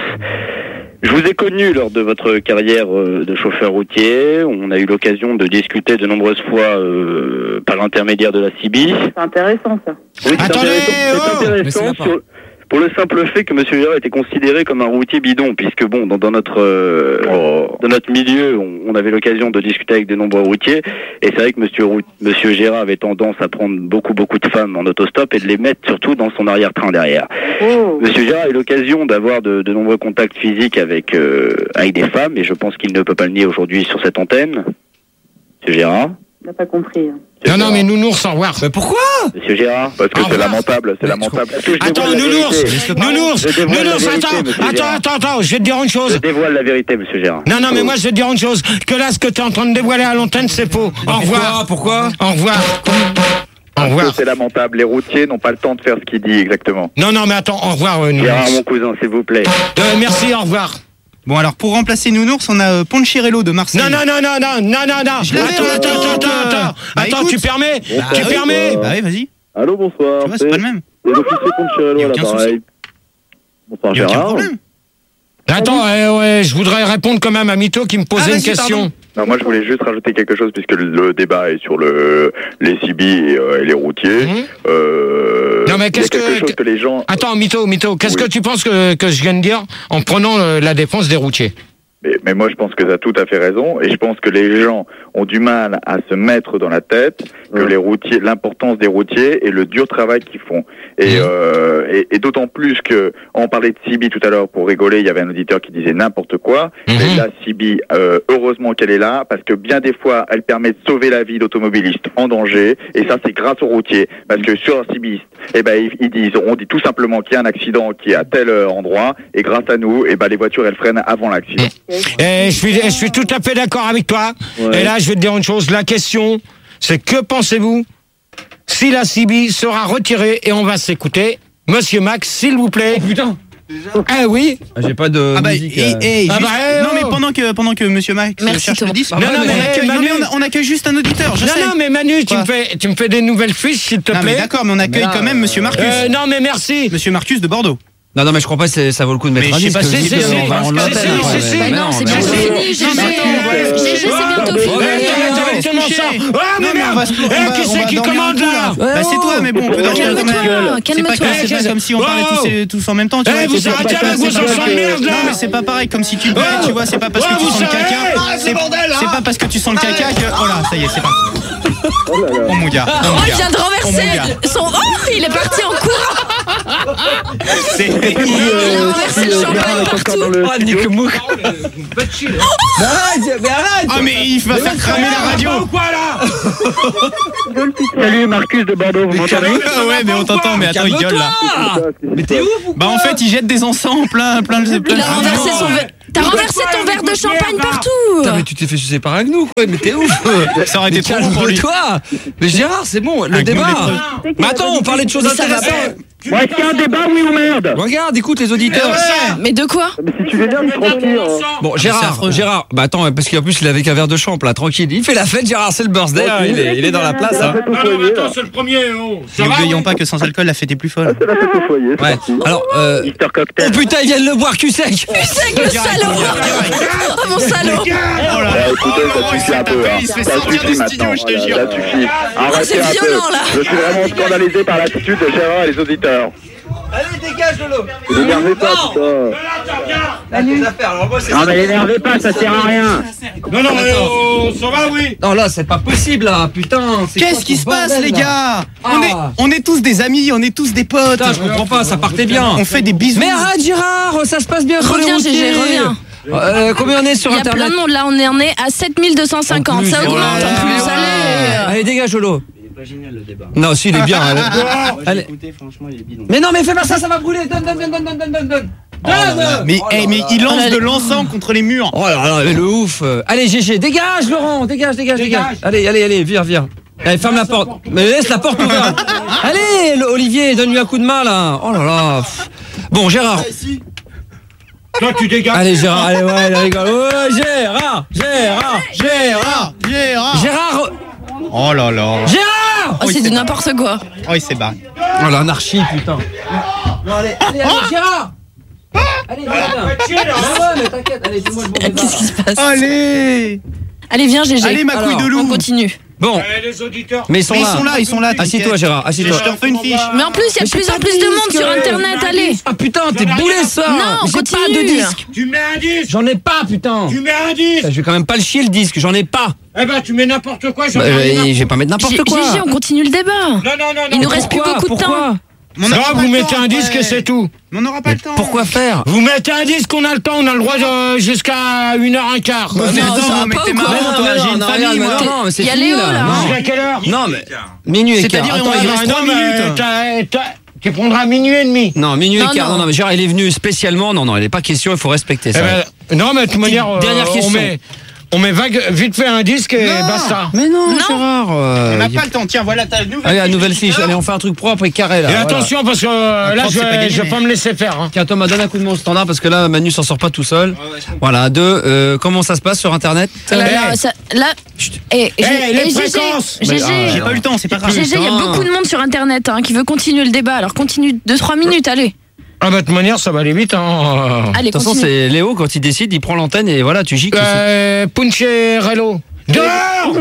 Je vous ai connu lors de votre carrière euh, de chauffeur routier. On a eu l'occasion de discuter de nombreuses fois euh, par l'intermédiaire de la C B. C'est intéressant, ça. Oui, c'est Attendez, intéressant, c'est oh intéressant Mais c'est la part. sur- pour le simple fait que Monsieur Gérard était considéré comme un routier bidon, puisque bon, dans, dans notre euh, dans notre milieu, on, on avait l'occasion de discuter avec de nombreux routiers, et c'est vrai que Monsieur Rou- Monsieur Gérard avait tendance à prendre beaucoup beaucoup de femmes en autostop et de les mettre surtout dans son arrière-train derrière. Oh. Monsieur Gérard a eu l'occasion d'avoir de, de nombreux contacts physiques avec euh, avec des femmes, et je pense qu'il ne peut pas le nier aujourd'hui sur cette antenne. Monsieur Gérard. Il n'a pas compris. hein. Non, non, mais Nounours, au revoir. Mais pourquoi? Monsieur Gérard. Parce que Au c'est revoir. lamentable, c'est Mais lamentable. Est-ce que je Attends, dévoile la Nounours, vérité Nounours, Je dévoile la Nounours, vérité, attends, monsieur attends, Gérard. attends, attends, je vais te dire une Je chose. dévoile la vérité, Monsieur Gérard. Non, non, mais moi, je vais te dire une chose. Que là, ce que tu es en train de dévoiler à l'antenne, c'est faux. Au revoir. Pourquoi? Au revoir. Au Parce que revoir. c'est lamentable. Les routiers n'ont pas le temps de faire ce qu'il dit exactement. Non, non, mais attends, au revoir, euh, Gérard, mon Nounours. cousin, s'il vous plaît. Euh, merci, au revoir. Bon, alors, pour remplacer Nounours, on a euh, Poncherello de Marseille. Non, non, non, non, non, non, non, non. Je l'avais Attends, au attends, retour, attends, euh, attends. bah, Attends, écoute. tu permets? Bah, Tu oui, permets? Bah oui, vas-y. Allô, bonsoir. Tu vois, c'est pas le même. C'est l'officier Poncherello Y a à aucun l'appareil. Bonsoir, Y a aucun Gérard. problème. Attends, ouais, ouais, je voudrais répondre quand même à Mito qui me posait Ah, une vas-y, question. pardon. Non, moi je voulais juste rajouter quelque chose puisque le, le débat est sur le les C B et, euh, et les routiers. Mhm. Euh, Non, mais il y a qu'est-ce quelque que- chose que les gens. Attends, Mito, Mito, qu'est-ce Oui. que tu penses que, que je viens de dire en prenant euh, la défense des routiers? Mais, mais moi je pense que tu as tout à fait raison et je pense que les gens ont du mal à se mettre dans la tête que Mhm. les routiers, l'importance des routiers et le dur travail qu'ils font. Et, Mhm. euh, et, et d'autant plus que on parlait de C B tout à l'heure pour rigoler, il y avait un auditeur qui disait n'importe quoi. Mhm. Et là, C B, euh, heureusement qu'elle est là parce que bien des fois, elle permet de sauver la vie d'automobilistes en danger. Et ça, c'est grâce aux routiers parce que sur un C B, eh ben ils, ils disent, on dit tout simplement qu'il y a un accident qui est à tel euh, endroit et grâce à nous, eh ben les voitures elles freinent avant l'accident. Et je suis, je suis tout à fait d'accord avec toi. Ouais. Et là, je vais te dire une chose. La question, c'est que pensez-vous si la C B sera retirée et on va s'écouter Monsieur Max, s'il vous plaît. Oh putain. Eh oui. Ah, j'ai pas de Ah bah, musique. et, euh. et, Ah juste- bah, eh, non oh. mais pendant que pendant que Monsieur Max Merci, cherche le Thomas. disque, Ah, Non, ouais, non, mais mais, on accueille, non, Manu, mais on, on accueille juste un auditeur. Je non, sais. non, mais Manu, tu Quoi me fais, tu me fais des nouvelles fiches, s'il te Non mais plaît. d'accord, mais on accueille Mais là, quand même Monsieur Marcus. Euh, non, mais merci. Monsieur Marcus de Bordeaux. Non, non, mais je crois pas que c'est- ça vaut le coup de mettre Mais un je sais disque. pas si le c'est- disque, si, on va- si, on si, l'appelle, si, ouais, si, mais- si. mais Bah non, c'est mais- bientôt fini, G G. Non, mais attends, G G, c'est bientôt fini. Ouais, Ouais, exactement ouais, ça. ouais. Ah, mais Non, mais on va se- on Eh, va- qui on c'est va qui dormir commande un coup, là? Bah c'est toi, mais bon, on peut dormir Calme-toi, comme un- calme-toi. C'est pas, c'est pas comme si on parlait tous, et- tous en même temps. Tu Eh, vois, vous c'est pas- arrêtez c'est avec pas- vos c'est pas- chansons de merde, là. Non, mais c'est pas pareil, comme si tu te plais, tu vois, c'est pas parce Ouais, que tu vous sens le savez. caca. Arrête C'est ce bordel, là. c'est pas parce que tu sens le caca que. Oh là, ça y est, c'est parti. Oh là là. Oh mon gars. Oh Oh, mon il gars. vient de Oh, mon renverser gars. son. Oh, il est parti en courant. C'est Il a renversé le champagne partout. Ah, Nick Mouk. Mais arrête, mais arrête. Ah mais il va faire cramer la radio. Quoi là? Salut Marcus de Bordeaux, vous m'entendez? Ah ouais mais on t'entend mais attends il gueule là. Mais t'es ouf ou Bah en fait il jette des encens plein plein de plein Il a de- renversé son verre. T'as renversé ton verre de champagne partout. Putain, mais tu t'es fait sucer par un gnou, quoi. Mais t'es ouf. Ça aurait été trop long pour lui. Toi. Mais Gérard, c'est bon, le Un débat. gnou Mais attends, on parlait de choses Mais ça va intéressantes. Bon, est-ce qu'il y a un débat, oui ou merde? Regarde, écoute les auditeurs. Mais de quoi? Mais si tu veux bien, tranquille. Bon, c'est Gérard, affreux. Gérard, bah attends, parce qu'en plus il est avec un verre de champ, là, tranquille. Il fait la fête, Gérard, c'est le birthday, hein, il, est, il est dans la place. Hein. Non, non, attends, c'est le premier. Oh. Ça va, N'oublions oui. pas que sans alcool la fête est plus folle. C'est la fête au foyer, c'est Ouais. parti. Alors, euh. Easter Oh cocktail. putain, ils viennent le boire cul sec. C'est que le salaud. Oh mon salaud. Oh là là. Ouais, écoutez, ça suffit un peu. Hein. Il se fait Ça sortir suffit du studio, maintenant. je te Voilà, jure. ça suffit. Arrêtez c'est un peu. violent, là. Je suis vraiment scandalisé par l'attitude de Gérard et les auditeurs. Allez, dégage, Lolo. Ne l'énervez pas, putain. Non, mais l'énervez pas, ça sert à rien. Non, non, mais oh, ça va, oui. Non, là, c'est pas possible, là, putain. c'est Qu'est-ce quoi qui ce se passe bordel, les là gars? On est Ah. on est tous des amis, on est tous des potes. Putain, je comprends pas, ça partait bien. On fait des bisous. Mais arrête, Gérard, ça se passe bien. sur les Reviens, routiers. Gégé, reviens. Euh, combien on est sur Il y a Internet? plein de monde là, on est, on est à sept mille deux cent cinquante. En plus, Ça augmente oh là là, en plus. ouais. Allez. Allez, dégage, Lolo. Il est pas génial le débat. Non, si, il est bien. Allez. Allez. Mais non, mais fais pas ça, ça va brûler. Donne, donne, donne, donne, donne, donne, donne. Donne. Mais, Oh eh, là mais là. il lance Oh là de là. l'encens contre les murs. Oh là là, mais le ouf. Allez, Gégé, dégage, Laurent. Dégage, dégage, dégage. Allez, allez, allez, viens, viens. Allez, ferme la porte. Mais laisse la porte ouverte. Allez, le- Olivier, donne-lui un coup de main là. Oh là là. Bon, Gérard. Toi, tu dégages. Allez, Gérard, allez, ouais, il rigole. Ouais, Gérard, Gérard, Gérard, Gérard. Gérard, Oh là là. Gérard. Oh, c'est du n'importe quoi. Oh il s'est barré. Oh l'anarchie, putain. Non, allez, allez, allez, Gérard. Allez, viens, viens. Ah ouais, mais t'inquiète, allez, dis-moi le bon débat. Qu'est-ce qui se passe? Allez. Allez, viens, Gégé. Allez ma couille Alors, de On loup. continue. Bon, Eh, les auditeurs. mais ils sont Mais ils là. sont là, ils sont là. Assieds-toi, Gérard, Je assieds-toi. te refais une fiche. Mais en plus, il y a de plus en plus de monde sur Internet. Allez. Ah putain, t'es boulé ça. Non, J'ai continue. pas de disque. Tu mets un disque. J'en ai pas, putain. Tu mets un disque. Je vais quand même pas le chier le disque, j'en ai pas. Eh ben, tu mets n'importe quoi. j'en Bah, ai rien à je vais pas mettre n'importe Gé- quoi. Gégé, on continue le débat. Non, non, non, non. Il nous reste plus Pourquoi beaucoup de temps. Pourquoi Mais on Non, aura pas vous le mettez temps, un disque ouais. et c'est tout. Mais on n'aura pas le temps. Pourquoi faire? Vous mettez un disque, on a le temps, on a le droit de, jusqu'à une heure un quart. Mais non, non, ça va mais pas t'es ou quoi? marrant, toi. J'ai une non, famille, regarde, moi. mais non, non, mais c'est Il y a fini, Léo, là. Non. Jusqu'à quelle heure? Non, mais minuit et quart. C'est-à-dire, Attends, il il reste reste- trois non, mais minutes. t'as- t'as- tu prendras minuit et demi. Non, minuit Non, et quart. non. Non, non, mais Gérard, il est venu spécialement. Non, non, il n'est pas question, il faut respecter Eh ça. ben, non, mais de toute manière, euh, dernière on question. met, on met vague, vite fait un disque et Non. basta. Mais non, Non. Gérard. euh, On n'a y a- pas le temps. Tiens, voilà ta nouvelle. Allez, la fiche nouvelle d'auditeur. fiche. Allez, on fait un truc propre et carré là. Et voilà. attention, parce que euh, là, crois que je c'est pas vais, gagné, je vais mais- pas me laisser faire. Hein. Tiens, Thomas, donne un coup de main au standard parce que là, Manu s'en sort pas tout seul. Voilà, deux, euh, comment ça se passe sur Internet? Là, là, Eh. ça- là, et, Eh, Gé- les et Gégé, fréquences. Gégé, Mais, J'ai pas eu le temps, c'est pas grave. Gégé, il y a Putain. beaucoup de monde sur Internet hein, qui veut continuer le débat. Alors continue deux trois minutes, allez. Ah bah de toute manière, ça va aller vite. Hein. Allez, De toute façon, continue. c'est Léo, quand il décide, il prend l'antenne et voilà, tu gicles. Euh, Puncharello. Dehors.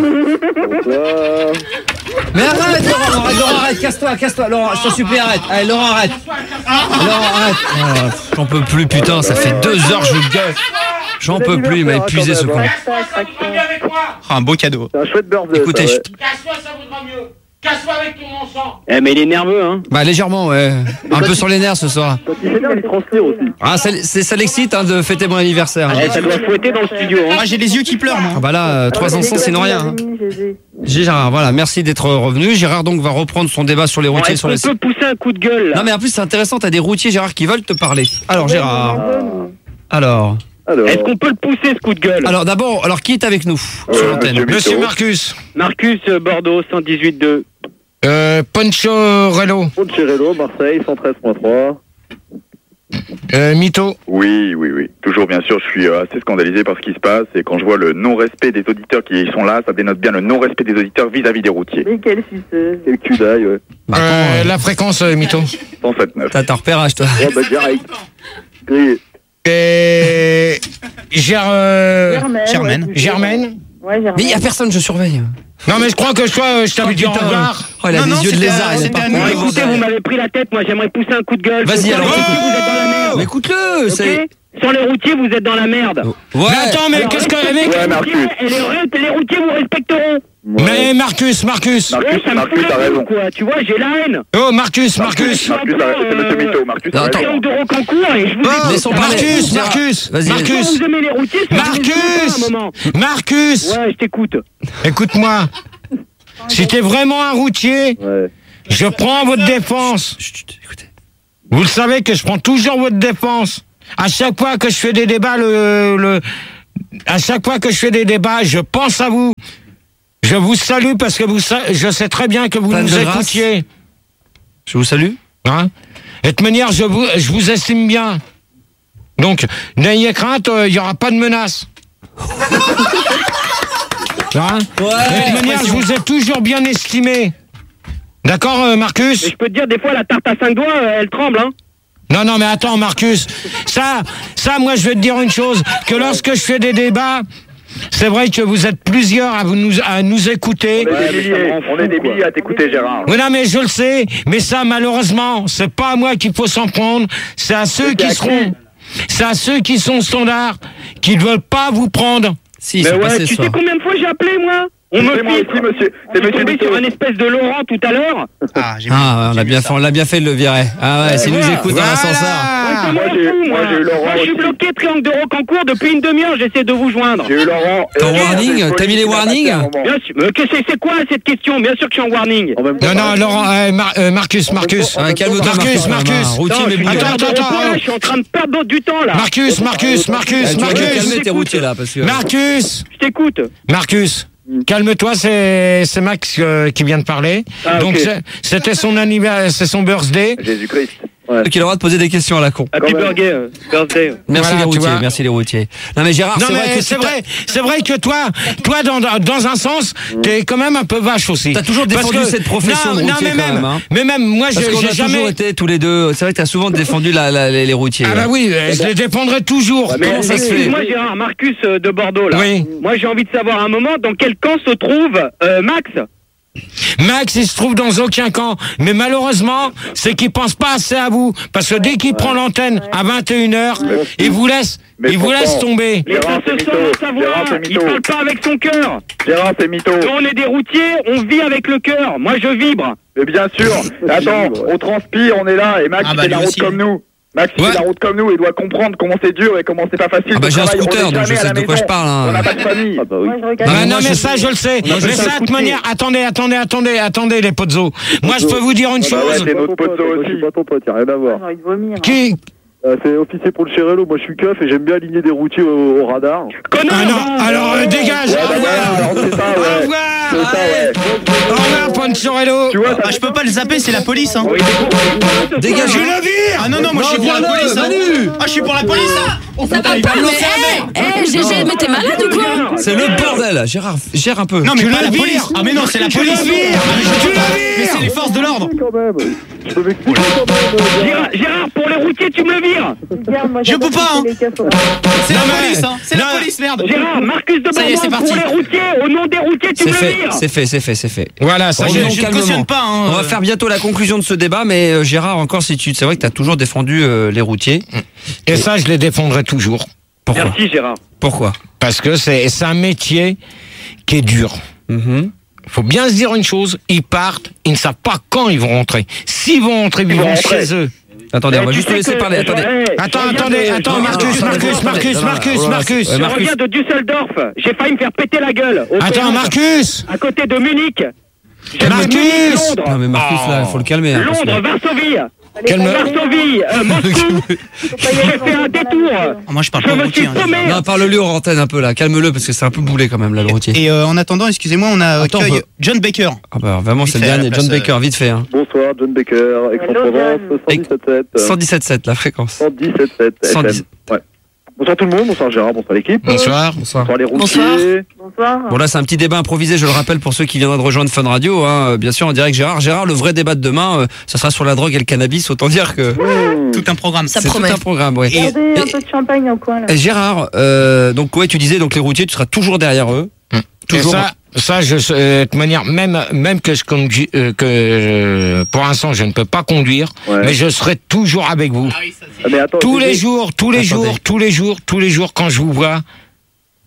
Mais arrête, Laurent, arrête, Laurent, arrête, casse-toi, casse-toi, Laurent, je t'en supplie, arrête. Allez, Laurent, arrête. Laurent, arrête. Ah, j'en peux plus, putain, ça fait deux heures, je gueule. J'en peux plus, il m'a épuisé ce con. Ah, un beau cadeau. C'est un chouette birthday. Écoutez, ça, je- ouais. Casse-toi, ça vaudra mieux. Casse-toi avec ton encens. Eh, mais il est nerveux, hein. Bah, légèrement, ouais. Un peu sur les nerfs ce soir. Quand il s'énerve, il transpire aussi. Ah, ça, c'est- ça l'excite hein, de fêter mon anniversaire. Eh, ça doit fouetter dans le studio, hein. Moi j'ai les yeux qui pleurent moi. Ah bah là, euh, trois encens, sinon rien. hein. Gérard, voilà, merci d'être revenu. Gérard donc va reprendre son débat sur les Bon, routiers Est-ce sur les. qu'on peut pousser un coup de gueule, là? Non mais en plus c'est intéressant, t'as des routiers Gérard qui veulent te parler. Alors Gérard. Alors. Alors, Est-ce qu'on peut le pousser, ce coup de gueule? Alors d'abord, alors qui est avec nous sur Euh, l'antenne? monsieur Monsieur Mito. Marcus. Marcus, euh, Bordeaux, cent dix-huit deux. Euh, Poncharello. Poncherello, Marseille, cent treize point trois. Euh, Mito. Oui, oui, oui. Toujours, bien sûr, je suis euh, assez scandalisé par ce qui se passe. Et quand je vois le non-respect des auditeurs qui sont là, ça dénote bien le non-respect des auditeurs vis-à-vis des routiers. Mais quel suceux. Quel cul d'ail, ouais. Bah, attends, Euh, euh, la fréquence, euh, Mito. cent sept neuf. T'as ton repérage toi. Ouais, bah, direct. Grillé. Et... Ger... euh, Germaine. Germaine. ouais, Germaine. Ouais, Germaine. Mais il y a personne, je surveille. Non mais je crois que toi, je t'avais dit au revoir. Oh, il a Non, des non, yeux de c'était lézard, un- il est c'était pas un con. Bon, numéro. écoutez, vous m'avez pris la tête, moi j'aimerais pousser un coup de gueule. Vas-y, Sur alors. les routiers, vous êtes dans la merde. Mais écoute-le, c'est. Ok. Sur les routiers, vous êtes dans la merde. Ouais. Mais attends, mais qu'est-ce que... Mais... Ouais, Marcus. Et les, routes- les routiers vous respecteront. Mais Marcus, Marcus. Marcus, ça me Marcus, fout t'as la raison. gueule, quoi. Tu vois, j'ai la haine. Oh, Marcus, Marcus. Marcus, t'as- c'est monsieur Mytho. Marcus, Non, t'as attends. raison. Triangle de Rocancourt et je vous Oh, ai Laissons parler. Marcus, Gérard. Marcus, Vas-y, Quand Marcus, vous aimez les routiers, c'est parce que vous aimez pas, Marcus, à un moment. Marcus. Ouais, je t'écoute. Écoute-moi. Si t'es vraiment un routier, Ouais. je prends votre défense. Chut, chut, écoutez. Vous le savez que je prends toujours votre défense. À chaque fois que je fais des débats, le, le, à chaque fois que je fais des débats, je pense à vous. Je vous salue parce que vous, sa- je sais très bien que vous Fan nous de grâce. écoutiez. Je vous salue. Hein? Et de toute manière, je vous, je vous estime bien. Donc, n'ayez crainte, il n'y aura pas de menace. Hein? Et de toute manière, je vous ai toujours bien estimé. D'accord, euh, Marcus? Mais je peux te dire, des fois, la tarte à cinq doigts, euh, elle tremble, hein. Non, non, mais attends, Marcus. Ça, ça, moi, je vais te dire une chose. Que lorsque je fais des débats, c'est vrai que vous êtes plusieurs à, vous nous, à nous écouter. On est des milliers, on est des milliers à t'écouter, Gérard. Oui, non, mais je le sais. Mais ça, malheureusement, c'est pas à moi qu'il faut s'en prendre. C'est à ceux qui seront, c'est à ceux qui sont standards, qui ne veulent pas vous prendre. Si, Mais c'est ouais, passé tu ce sais soir. combien de fois j'ai appelé, moi? On me C'est moi filtre. aussi, monsieur. On C'est est monsieur tombé Mytho. sur un espèce de Laurent tout à l'heure. Ah, j'ai Ah, ouais, on a bien fait, on l'a bien fait de le virer. Ah ouais, s'il nous voilà. écoute dans l'ascenseur. Voilà. Moi, j'ai- moi, j'ai eu Laurent Moi, je suis aussi. bloqué Triangle de Rocancourt depuis une demi-heure, j'essaie de vous joindre. J'ai eu Laurent. T'es en et- warning? et- T'as mis les warnings? Bien sûr. Mais que c'est c'est quoi cette question? Bien sûr que je suis en warning. En même temps, Non, non, Laurent, euh, Mar- euh, Marcus, Marcus. Ah, calme-toi, Marcus, Marcus. Marcus. Routier, Non, mais je suis bouge. Attends, en train de attends, répondre, attends. là, je suis en train de perdre du temps là. Marcus, Marcus, Ah, Marcus, tu vas te Marcus. calmer tes routiers là, parce que. Marcus, Je t'écoute. Marcus. Calme-toi, c'est c'est Max euh, qui vient de parler. Ah, Donc ok. c'est- c'était son anniversaire, c'est son birthday. Jésus-Christ. Qui a le droit de poser des questions à la con. Happy même. birthday, euh, birthday. Merci Voilà, les tu routiers, vois. merci les routiers. Non mais Gérard, Non c'est vrai mais que c'est tu t'as- vrai, c'est vrai que toi, toi dans, dans un sens, t'es quand même un peu vache aussi. T'as toujours Parce défendu que- cette profession non, de non, routier mais quand même, même, hein. mais même moi, Parce je- qu'on a j'ai toujours jamais. été tous les deux. C'est vrai que t'as souvent défendu la, la- les, les routiers. Ah là. bah oui, je les défendrai toujours. Mais Comment ça se fait? excuse-moi Gérard, Marcus euh, de Bordeaux là. Oui. Moi j'ai envie de savoir un moment dans quel camp se trouve euh, Max. Max, il se trouve dans aucun camp. Mais malheureusement, c'est qu'il pense pas assez à vous. Parce que dès qu'il prend l'antenne à vingt et une heures, il vous laisse, Mais il vous pourtant- laisse tomber. Mais ça Gérard, se c'est sent mytho. dans sa voix. Gérard, c'est Il mytho. parle pas avec son cœur. Gérard, c'est mytho. Quand on est des routiers, on vit avec le cœur. Moi je vibre. Mais bien sûr. Attends, on transpire, on est là, et Max Ah il bah, fait la lui route aussi. comme nous. Max il Ouais. fait la route comme nous, il doit comprendre comment c'est dur et comment c'est pas facile. Ah bah de j'ai un travailler. On scooter, est donc je jamais à sais la de quoi je maison. parle. On n'a hein. pas de famille. Moi, je regarde. Non, Ah mais non, moi, mais je- ça, je le sais. Moi, je Mais sais ça, de toute écouter. manière, attendez, attendez, attendez, attendez, les potzos. Moi, je peux vous dire une Ah bah ouais, chose. c'est notre poteau aussi. Je suis pas ton pote, y'a rien à voir. J'ai envie de vomir. Qui, Euh, c'est officier pour le Chérello, moi je suis keuf et j'aime bien aligner des routiers au, au radar. Connard. ah non, alors euh, dégage, Ouais, au bah revoir. voilà, alors c'est ça, Au ouais. revoir. C'est ça, ouais. Au revoir, Ponchorello. Tu vois, ça Ah, je peux pas le zapper, c'est la police. Hein. Dégage. Je le vire. Ah non, non, moi je suis pour la viens-le, police. hein. Manu. Ah, je suis pour la police. hein. Ça va pas, il va me mais lancer hé, hé, G G, mais t'es malade ou quoi? C'est le bordel. Gérard, gère un peu. Non, mais Tu pas le la vires. police. Ah, mais non, c'est la Tu le police. vires. Tu le Mais vires. c'est les forces de l'ordre. Quand même, je peux m'expliquer quand même. euh, Gérard, Gérard, pour les routiers, tu me le vires. Regarde, moi, Je j'adore peux pas, hein. les casseroles. C'est la Non, mais- police, hein. C'est la non. police, merde. Gérard, Marcus de Ça y est, c'est Bordeaux, pour parti. les routiers, au nom des routiers, tu C'est me le fait, vires. c'est fait, c'est fait, c'est fait. Voilà, ça y Revenons est. Je ne calmement. cautionne pas. Hein. On va faire bientôt la conclusion de ce débat, mais euh, Gérard, encore si tu, c'est vrai que t'as toujours défendu euh, les routiers. Et ça, je les défendrai toujours. Pourquoi? Merci Gérard. Pourquoi? Parce que c'est c'est un métier qui est dur. Mhm. Faut bien se dire une chose, ils partent, ils ne savent pas quand ils vont rentrer. S'ils vont rentrer, ils, Ils vont vont rentrer. chez eux. Attendez, Eh, on va tu juste sais le laisser que- parler. Attendez. Eh, Attends, je reviens attendez, de- attends, je- Marcus, je- Marcus, je- Marcus, Non, Marcus, non, Marcus. ouais, Je Marcus. reviens de Düsseldorf. J'ai failli me faire péter la gueule. au Attends, péage, Marcus. À côté de Munich. J'ai Marcus. fait Munich, Non Londres. mais Marcus là, il faut le calmer. hein, parce que- Londres, Varsovie. Calme. Varsovie, euh, Moscou. J'ai fait un détour. Ah, moi je parle Je pas me de suis routier. hein. paumé. Non, parle-lui en antenne un peu là, calme-le parce que c'est un peu boulé quand même là le routier. Et euh, en attendant, excusez-moi, on a Attends, accueil on peut- John Baker. Ah bah vraiment Vite c'est le fait, à la dernier, place, John Baker, vite fait. Hein. Bonsoir, John Baker, Aix-en-Provence, cent dix-sept sept. cent dix-sept sept la fréquence. cent dix-sept sept cent dix. F M. Ouais. Bonsoir tout le monde, bonsoir Gérard, bonsoir l'équipe. Bonsoir. Bonsoir. Bonsoir les Bonsoir. routiers. Bonsoir. Bon là c'est un petit débat improvisé, je le rappelle pour ceux qui viendraient de rejoindre Fun Radio, hein, bien sûr en direct Gérard. Gérard, le vrai débat de demain, euh, ça sera sur la drogue et le cannabis, autant dire que Mmh. Tout un programme. Ça c'est tout promet. un programme. Ouais. Regardez un Et- peu de champagne au coin là. et Gérard, euh, donc ouais tu disais donc les routiers, tu seras toujours derrière eux. Et Toujours. ça, ça, je, euh, de toute manière, même, même que je conduis, euh, que euh, pour l'instant je ne peux pas conduire, Ouais. mais je serai toujours avec vous. Ah, mais attends, Tous G G, les jours, tous les Attendez. jours, tous les jours, tous les jours, quand je vous vois,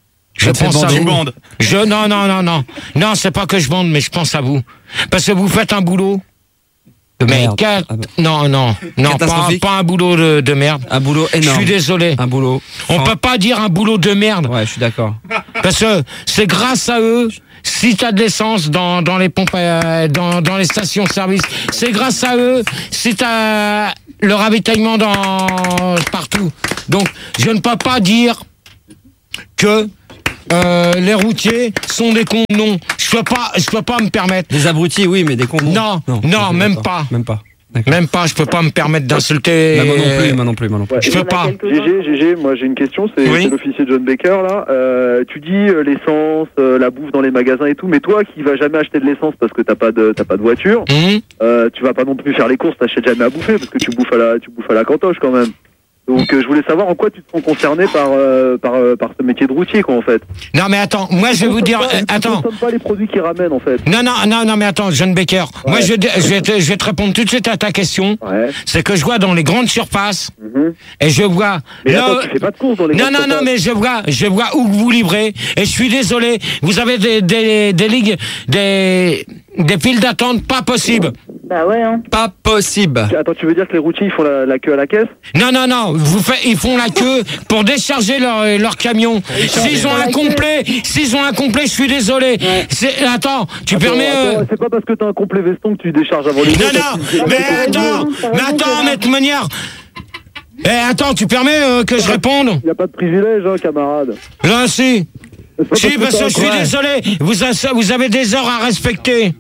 Je pense à vous. Je, non, non, non, non. Non, c'est pas que je bande, mais je pense à vous. Parce que vous faites un boulot. De mais merde. Cat... Ah bah. Non, non, non, pas, pas un boulot de, de merde. Un boulot énorme. Je suis désolé. Un boulot. On enfin... peut pas dire un boulot de merde. Ouais, je suis d'accord. Parce que c'est grâce à eux. Si t'as de l'essence dans, dans les pompes, euh, dans, dans les stations-service, c'est grâce à eux. Si t'as le ravitaillement dans partout. Donc, je ne peux pas dire que euh, les routiers sont des cons. Non, je peux pas, je peux pas me permettre. Des abrutis, oui, mais des cons. Non, non, non même pas. Même pas. Même pas, je peux pas me permettre d'insulter. Bah, moi non plus, moi non plus, moi non plus. Ouais, je peux pas. G G, G G, moi j'ai une question, c'est oui. l'officier John Baker là. Euh, tu dis euh, l'essence, euh, la bouffe dans les magasins et tout, mais toi qui vas jamais acheter de l'essence parce que t'as pas de t'as pas de voiture, mmh. euh, tu vas pas non plus faire les courses, t'achètes jamais à bouffer parce que tu bouffes à la tu bouffes à la cantoche quand même. Donc euh, je voulais savoir en quoi tu te sens concerné par euh, par euh, par ce métier de routier quoi en fait. Non mais attends, moi je vais vous dire, pas, euh, attends. Tu consommes pas les produits qu'ils ramènent en fait. Non non non non mais attends, John Baker. Ouais. Moi je, je vais te, je vais te répondre tout de suite à ta question. Ouais. C'est que je vois dans les grandes surfaces mm-hmm. et je vois. Mais là, attends, tu fais pas de courses dans les non grandes non surfaces. non mais je vois je vois où vous livrez et je suis désolé. Vous avez des des des ligues des des files d'attente pas possibles. Bah ouais, hein. Pas possible. Attends, tu veux dire que les routiers ils font la, la queue à la caisse? Non, non, non. Vous faites, ils font la queue pour décharger leur, leur camion. S'ils ont un complet, s'ils ont un complet, je suis désolé. Ouais. C'est, attends, tu attends, permets. Attends, euh... C'est pas parce que t'as un complet veston que tu décharges avant les. Non, non. Mais attends, mais attends, mais de toute manière. Eh, attends, tu permets euh, que je réponde? Il y a pas de privilège, hein, camarade. Là, si. Si, parce que je suis désolé. Vous avez, vous avez des heures à respecter.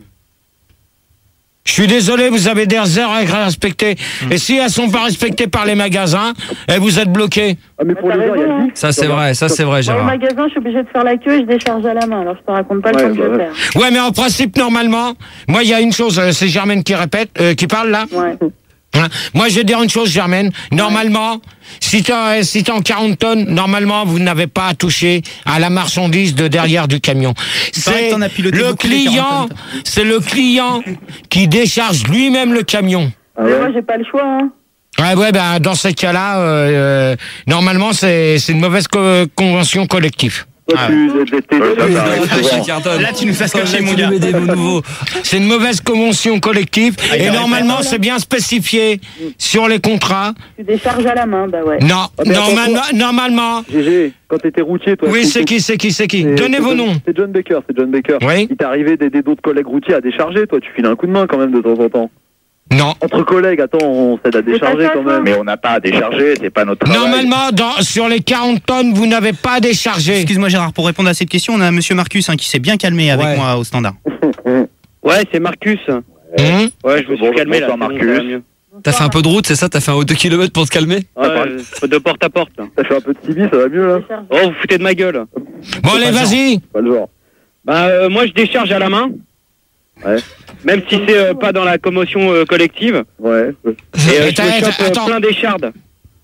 Je suis désolé, vous avez des heures à respecter. Mmh. Et si elles sont pas respectées par les magasins, et vous êtes bloqués. Ah mais pour les heures, il y a le Ça c'est vrai, ça c'est vrai, Gérard. Au magasin, je suis obligé de faire la queue et je décharge à la main. Alors je te raconte pas le ouais, temps que bah, je vais ouais. faire. Ouais, mais en principe, normalement, moi il y a une chose, c'est Germaine qui répète, euh, qui parle là. Ouais. Hein? Moi, je vais dire une chose, Germaine. Normalement, si t'es si t'es en quarante tonnes, normalement, vous n'avez pas à toucher à la marchandise de derrière du camion. C'est le client, c'est le client qui décharge lui-même le camion. Ah ouais. Mais moi, j'ai pas le choix. Hein. Ouais, ouais, ben dans ces cas-là, euh, euh, normalement, c'est c'est une mauvaise co- convention collective. Ah ouais. Là, tu nous fais cacher, mon gars. C'est une mauvaise convention collective ah, et normalement, répète, c'est bien spécifié sur les contrats. Tu décharges à la main, bah ouais. Non, ah, normalement, normalement. G G, quand t'étais routier, toi. Oui, c'est qui, c'est qui, c'est qui. Donnez vos noms. C'est John Baker, c'est John Baker. Oui. Il t'est arrivé d'aider d'autres collègues routiers à décharger, toi, tu files un coup de main quand même de temps en temps. Non. Entre collègues, attends, on s'aide à décharger quand même. Mais on n'a pas à décharger, c'est pas notre travail. Normalement, dans, sur les quarante tonnes, vous n'avez pas à décharger. Excuse-moi Gérard, pour répondre à cette question, on a monsieur Marcus hein, qui s'est bien calmé avec ouais. moi au standard. Ouais, c'est Marcus. Mmh. Ouais, je me suis bon, calmé là. Marcus. T'as fait un peu de route, c'est ça? T'as fait un haut de kilomètres pour te calmer? Ouais, euh, de porte à porte. T'as fait un peu de T V, ça va mieux là? Oh, vous foutez de ma gueule. Bon, allez, vas-y. Pas le genre. Bah, euh, moi je décharge à la main. Ouais. Même si c'est euh, pas dans la commotion euh, collective. Ouais. Et euh, je me chope euh, plein d'échardes.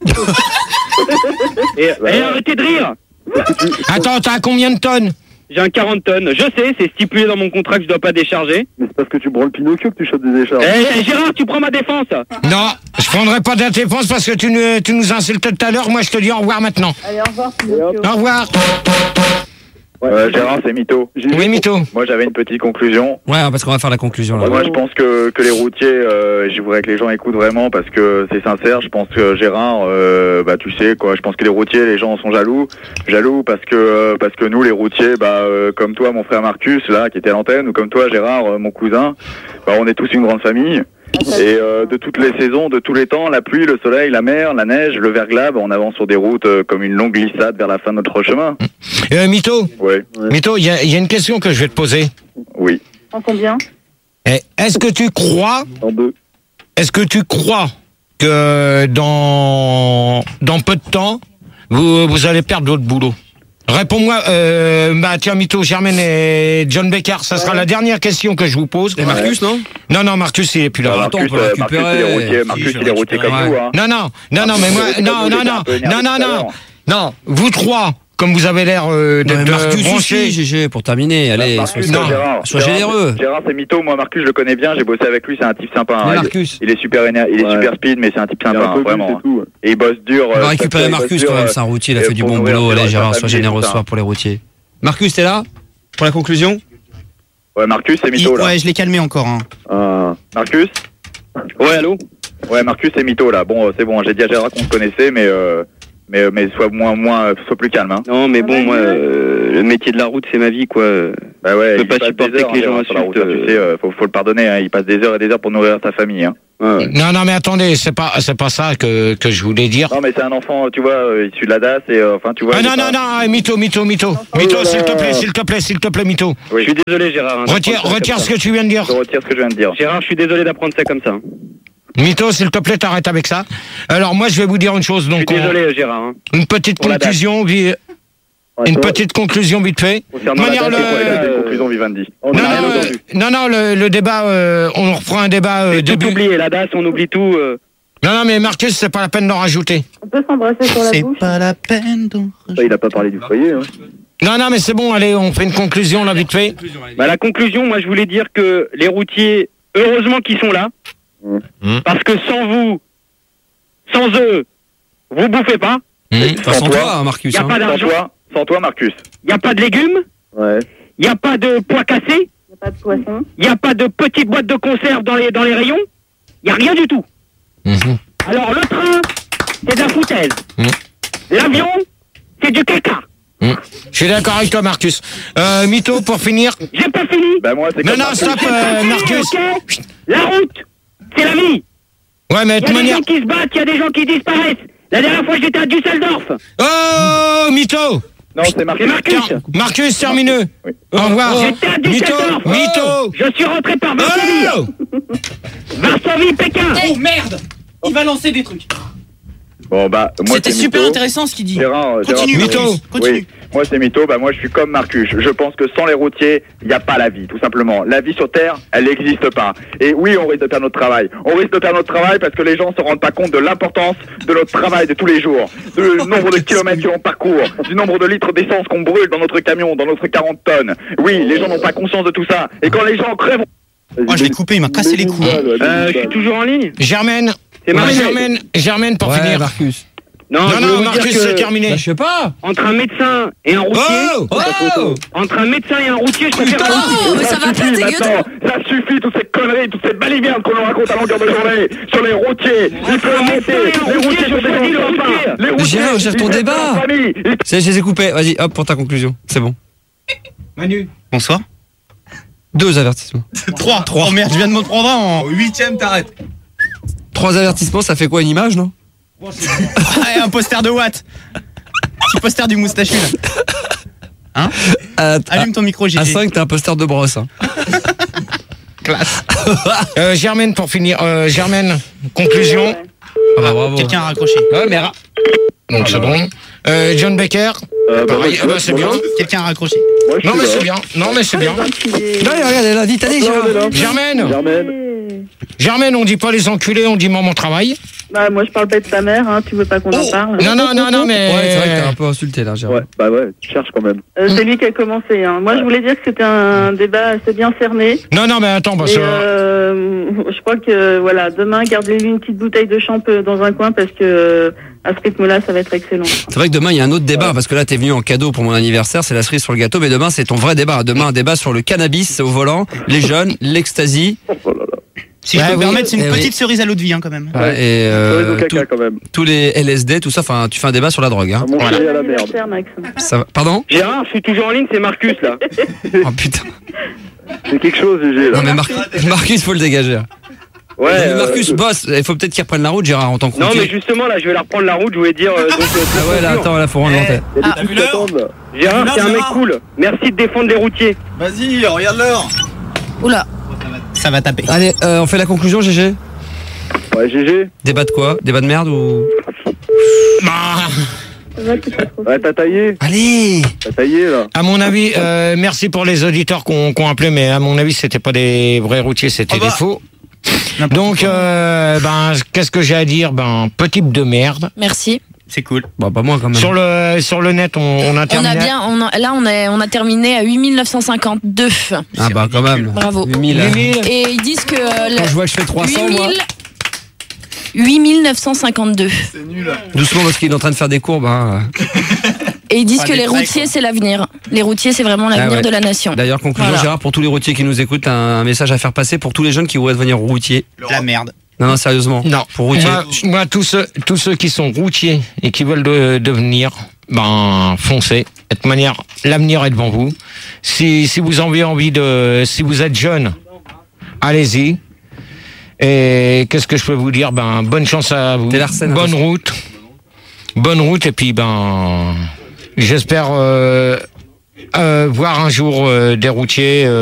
et, ouais. et arrêtez de rire. Attends, t'as combien de tonnes? J'ai un quarante tonnes. Je sais, c'est stipulé dans mon contrat que je dois pas décharger. Mais c'est parce que tu branles Pinocchio que tu chopes des décharges. Eh, Gérard, tu prends ma défense. Non, je prendrai pas ta défense parce que tu nous, tu nous insultes tout à l'heure. Moi, je te dis au revoir maintenant. Allez, au revoir, Pinocchio. Au revoir. Ouais, euh, Gérard, c'est Mytho. Oui, Mytho. Moi, j'avais une petite conclusion. Ouais, parce qu'on va faire la conclusion là. Ouais, moi, je pense que, que les routiers, euh, je voudrais que les gens écoutent vraiment parce que c'est sincère. Je pense que Gérard, euh, bah, tu sais quoi. Je pense que les routiers, les gens sont jaloux, jaloux parce que euh, parce que nous, les routiers, bah, euh, comme toi, mon frère Marcus, là, qui était à l'antenne, ou comme toi, Gérard, euh, mon cousin, bah, on est tous une grande famille. Et euh, de toutes les saisons, de tous les temps, la pluie, le soleil, la mer, la neige, le verglas, bah, on avance sur des routes euh, comme une longue glissade vers la fin de notre chemin. Euh, Mytho. Ouais. Mytho, il y, y a une question que je vais te poser. Oui. En combien? Et est-ce que tu crois En deux. Est-ce que tu crois que dans dans peu de temps, vous vous allez perdre votre boulot? Réponds-moi, euh, bah tiens, Mytho, Germaine et John Baker, ça sera ouais. la dernière question que je vous pose. Et Marcus, non? Non, non, Marcus, il est plus là. Ah, Marcus, euh, Marcus, il est routier, Marcus, il est routier comme nous, hein. Non, non, non, non, mais moi, non, non, non, non, non, non, non, vous trois, comme vous avez l'air euh, d'être ouais, Marcus branchés. Aussi, G G, pour terminer, allez, Marcus, sois, Gérard, sois Gérard, généreux. Gérard, c'est Mytho, moi, Marcus, je le connais bien, j'ai bossé avec lui, c'est un type sympa. Hein. Marcus. Il est super énervé, il est ouais. super speed, mais c'est un type sympa, hein, vraiment. Tout, ouais. Et il bosse dur. On va récupérer Marcus quand même, c'est un routier, il a fait du bon boulot. Allez, Gérard, sois généreux ce soir pour les routiers. Marcus, t'es là pour la conclusion? Ouais, Marcus, c'est mytho, Il- là. Ouais, je l'ai calmé encore. Hein. Ah. Marcus? Ouais, allô? Ouais, Marcus, c'est mytho, là. Bon, euh, c'est bon, j'ai dit à Gérard qu'on se connaissait, mais, euh, mais, mais sois moins, moins, euh, sois plus calme, hein. Non, mais bon, moi, euh, le métier de la route, c'est ma vie, quoi. Bah ouais, Je peux il pas passe supporter des heures, que les hein, gens Gérard, sur la route, insultent, hein, tu sais, euh, faut, faut le pardonner, hein. Il passe des heures et des heures pour nourrir sa famille, hein. Non, non, mais attendez, c'est pas, c'est pas ça que, que je voulais dire. Non, mais c'est un enfant, tu vois, euh, issu de la D A S, et euh, enfin, tu vois. Ah il est non, pas- non, non, mytho, mytho, mytho. Mytho, s'il te plaît, s'il te plaît, s'il te plaît, mytho. Je suis désolé, Gérard. hein, Retire, d'apprendre ça retire comme ce ça. que tu viens de dire. Je retire ce que je viens de dire. Gérard, je suis désolé d'apprendre ça comme ça. Mytho, s'il te plaît, t'arrêtes avec ça. Alors, moi, je vais vous dire une chose. Je suis Donc, on- désolé, Gérard. hein. une petite Pour la date. conclusion, vi- une petite conclusion vite fait. De Concernant la manière, date, le- c'est quoi, Des euh, conclusions, Vivendi. On Non, a rien non, entendu. euh, non, non, le, le débat, euh, on reprend un débat euh, C'est tout début. oublié, la D A S, on oublie tout. euh. Non, non, mais Marcus, c'est pas la peine d'en rajouter. On peut s'embrasser sur la C'est bouche. pas la peine d'en Ça, il a pas parlé du foyer. Hein. Non, non, mais c'est bon, allez, on fait une conclusion là vite fait. Bah, la conclusion, moi, je voulais dire que les routiers, heureusement qu'ils sont là. Mmh. Parce que sans vous, sans eux, vous bouffez pas. Mmh. Enfin, sans toi, hein, Marcus. Il n'y a hein. pas Sans d'argent. toi, sans toi, Marcus. Il n'y a pas de légumes. Ouais. Il n'y a pas de pois cassés. Il n'y a pas de poisson. Il n'y a pas de petites boîtes de conserve dans les, dans les rayons. Il n'y a rien du tout. Mmh. Alors, le train, c'est de la foutaise. Mmh. L'avion, c'est du caca. Mmh. Je suis d'accord avec toi, Marcus. Euh, mytho, pour finir. J'ai pas fini. Bah, moi, c'est Non, comme non, Marcus. stop, euh, Marcus. Ok. La route, c'est la vie. Ouais, mais Il de y a des manière. gens qui se battent, il y a des gens qui disparaissent. La dernière fois, j'étais à Düsseldorf. Oh, mytho. Non, c'est C'est Marcus. Marcus. Tiens, Marcus, termineux. Oui. Au revoir. J'étais à Mytho, Düsseldorf. mytho. Je suis rentré par Varsovie. Oh. Varsovie, Pékin. Oh merde! Il va lancer des trucs. Bon, bah, moi, C'était c'est super mytho. intéressant ce qu'il dit. Gérard, Gérard, Continue, Mytho. Marcus, continue. Oui, moi c'est mytho, bah moi je suis comme Marcus. Je pense que sans les routiers, il n'y a pas la vie, tout simplement. La vie sur Terre, elle n'existe pas. Et oui, on risque de perdre notre travail. On risque de perdre notre travail parce que les gens ne se rendent pas compte de l'importance de notre travail de tous les jours, du nombre de kilomètres que l'on parcourt, du nombre de litres d'essence qu'on brûle dans notre camion, dans notre quarante tonnes. Oui, les gens n'ont pas conscience de tout ça. Et quand les gens crèvent... Oh, je l'ai coupé, il m'a cassé les couilles. Euh, je suis toujours en ligne. Germaine. C'est Ouais, Marcus. Germaine, Germaine, pour Ouais, finir. Marcus. Non, Non, je veux non, vous Marcus, dire que c'est terminé. Bah, je sais pas. entre un médecin et un routier, Oh, Oh entre un médecin et un routier, je préfère un routier. Oh, mais ça va pas, suffit dégueu. maintenant, ça suffit toutes ces conneries, toutes ces balivernes qu'on nous raconte à longueur de journée sur les routiers. Il faut arrêter. Les routiers sont des gens sympas. Les routiers, Gérard, gère ton ils débat. restent en famille. Ils- C'est, je les ai coupés. Vas-y, hop, pour ta conclusion. C'est bon. Manu. Bonsoir. Deux avertissements. Trois. Trois. Oh merde, je viens de me prendre un en. Au huitième, t'arrêtes. Trois avertissements, ça fait quoi, une image, non? Ah, un poster de Watt. Petit poster du moustachu là. Hein À, Allume ton micro, Gigi. à cinq, t'as un poster de brosse. Hein. Classe. Euh, Germaine, pour finir. Euh, Germaine, conclusion. Ah, bravo. Quelqu'un a raccroché. Ouais, mais. ra- Donc c'est bon. Euh, John Baker. Euh, bah, Pareil, moi, ah bah, c'est bien. Quelqu'un a raccroché. Moi, je Non suis mais là. c'est bien. Non mais c'est bien. Non, regarde, elle a dit, t'as dit, Non, mais là. Germaine. Germaine. Germaine, on dit pas les enculés, on dit maman travail. Bah, moi, je parle pas de ta mère, hein. Tu veux pas qu'on en parle? Non, non, non, non, mais. Ouais, c'est vrai que t'as un peu insulté là, Gérard. Ouais, bah ouais, tu cherches quand même. Euh, c'est lui qui a commencé, hein. Moi, je voulais dire que c'était un débat assez bien cerné. Non, non, mais attends, parce Et que. euh, je crois que, voilà, demain, gardez-lui une petite bouteille de champ euh, dans un coin parce que, euh, à ce rythme-là, ça va être excellent. C'est vrai que demain, il y a un autre débat, parce que là, t'es venu en cadeau pour mon anniversaire, c'est la cerise sur le gâteau, mais demain, c'est ton vrai débat. Demain, un débat sur le cannabis au volant, les jeunes, l'ecstasy. Oh là là. Si Ouais, je peux me oui. permettre, c'est une Eh petite oui. cerise à l'eau de vie hein, quand même. Ouais, et euh, Cerise au caca, tout- quand même. tous les L S D, tout ça, enfin, tu fais un débat sur la drogue. Hein. À mon chéri à la merde. Anniversaire, Max. Ça va- Pardon? Gérard, je suis toujours en ligne, c'est Marcus là. Oh putain. C'est quelque chose, Gégé, là. Non mais Mar- Marcus, faut le dégager. Ouais. Mais euh, Marcus, boss, il faut peut-être qu'il reprenne la route, Gérard, en tant que Non, routier. mais justement là, je vais la reprendre la route, je voulais dire. euh, donc, euh, Ah ouais, là, attends, là, faut rendre l'antenne. Il y a Ah, des trucs qui attendent, là. Gérard, Non, c'est un mec Gérard. cool. Merci de défendre les routiers. Vas-y, regarde l'heure. Oula. Ça va taper. Allez, euh, on fait la conclusion, G G? Ouais, Gégé. Débat de quoi? Débat de merde ou... Ça va, c'est pas trop. Ouais, t'as taillé. Allez! T'as taillé, là. À mon avis, euh, merci pour les auditeurs qu'on qu'on appelé, mais à mon avis, c'était pas des vrais routiers, c'était Ah bah. des faux. Donc, euh, ben, qu'est-ce que j'ai à dire? Ben, petit de merde. Merci. C'est cool. Bah, pas moi quand même. Sur le sur le net, on, on a On terminé. a bien, on a- là on a, on a terminé à huit mille neuf cent cinquante-deux. Ah bah quand même. Bravo. huit mille. huit mille. Et ils disent que euh, Quand je vois que je fais trois cents, moi. huit mille neuf cent cinquante-deux. C'est nul. Doucement parce qu'il est en train de faire des courbes. Hein. Et ils disent Pas que des les traits, routiers, c'est l'avenir. Les routiers, c'est vraiment l'avenir Ah ouais. de la nation. D'ailleurs, conclusion, Voilà. Gérard, pour tous les routiers qui nous écoutent, un, un message à faire passer pour tous les jeunes qui voudraient devenir routiers. La merde. Non, non, sérieusement. Non. Pour routiers. Moi, moi, tous ceux, tous ceux qui sont routiers et qui veulent de- devenir, ben, foncez. De toute manière, l'avenir est devant vous. Si, si vous avez envie de, si vous êtes jeune, allez-y. Et qu'est-ce que je peux vous dire? Ben, bonne chance à vous. Larsen, bonne attention. route. Bonne route. Et puis, ben, j'espère, euh, euh, voir un jour euh, des routiers, euh,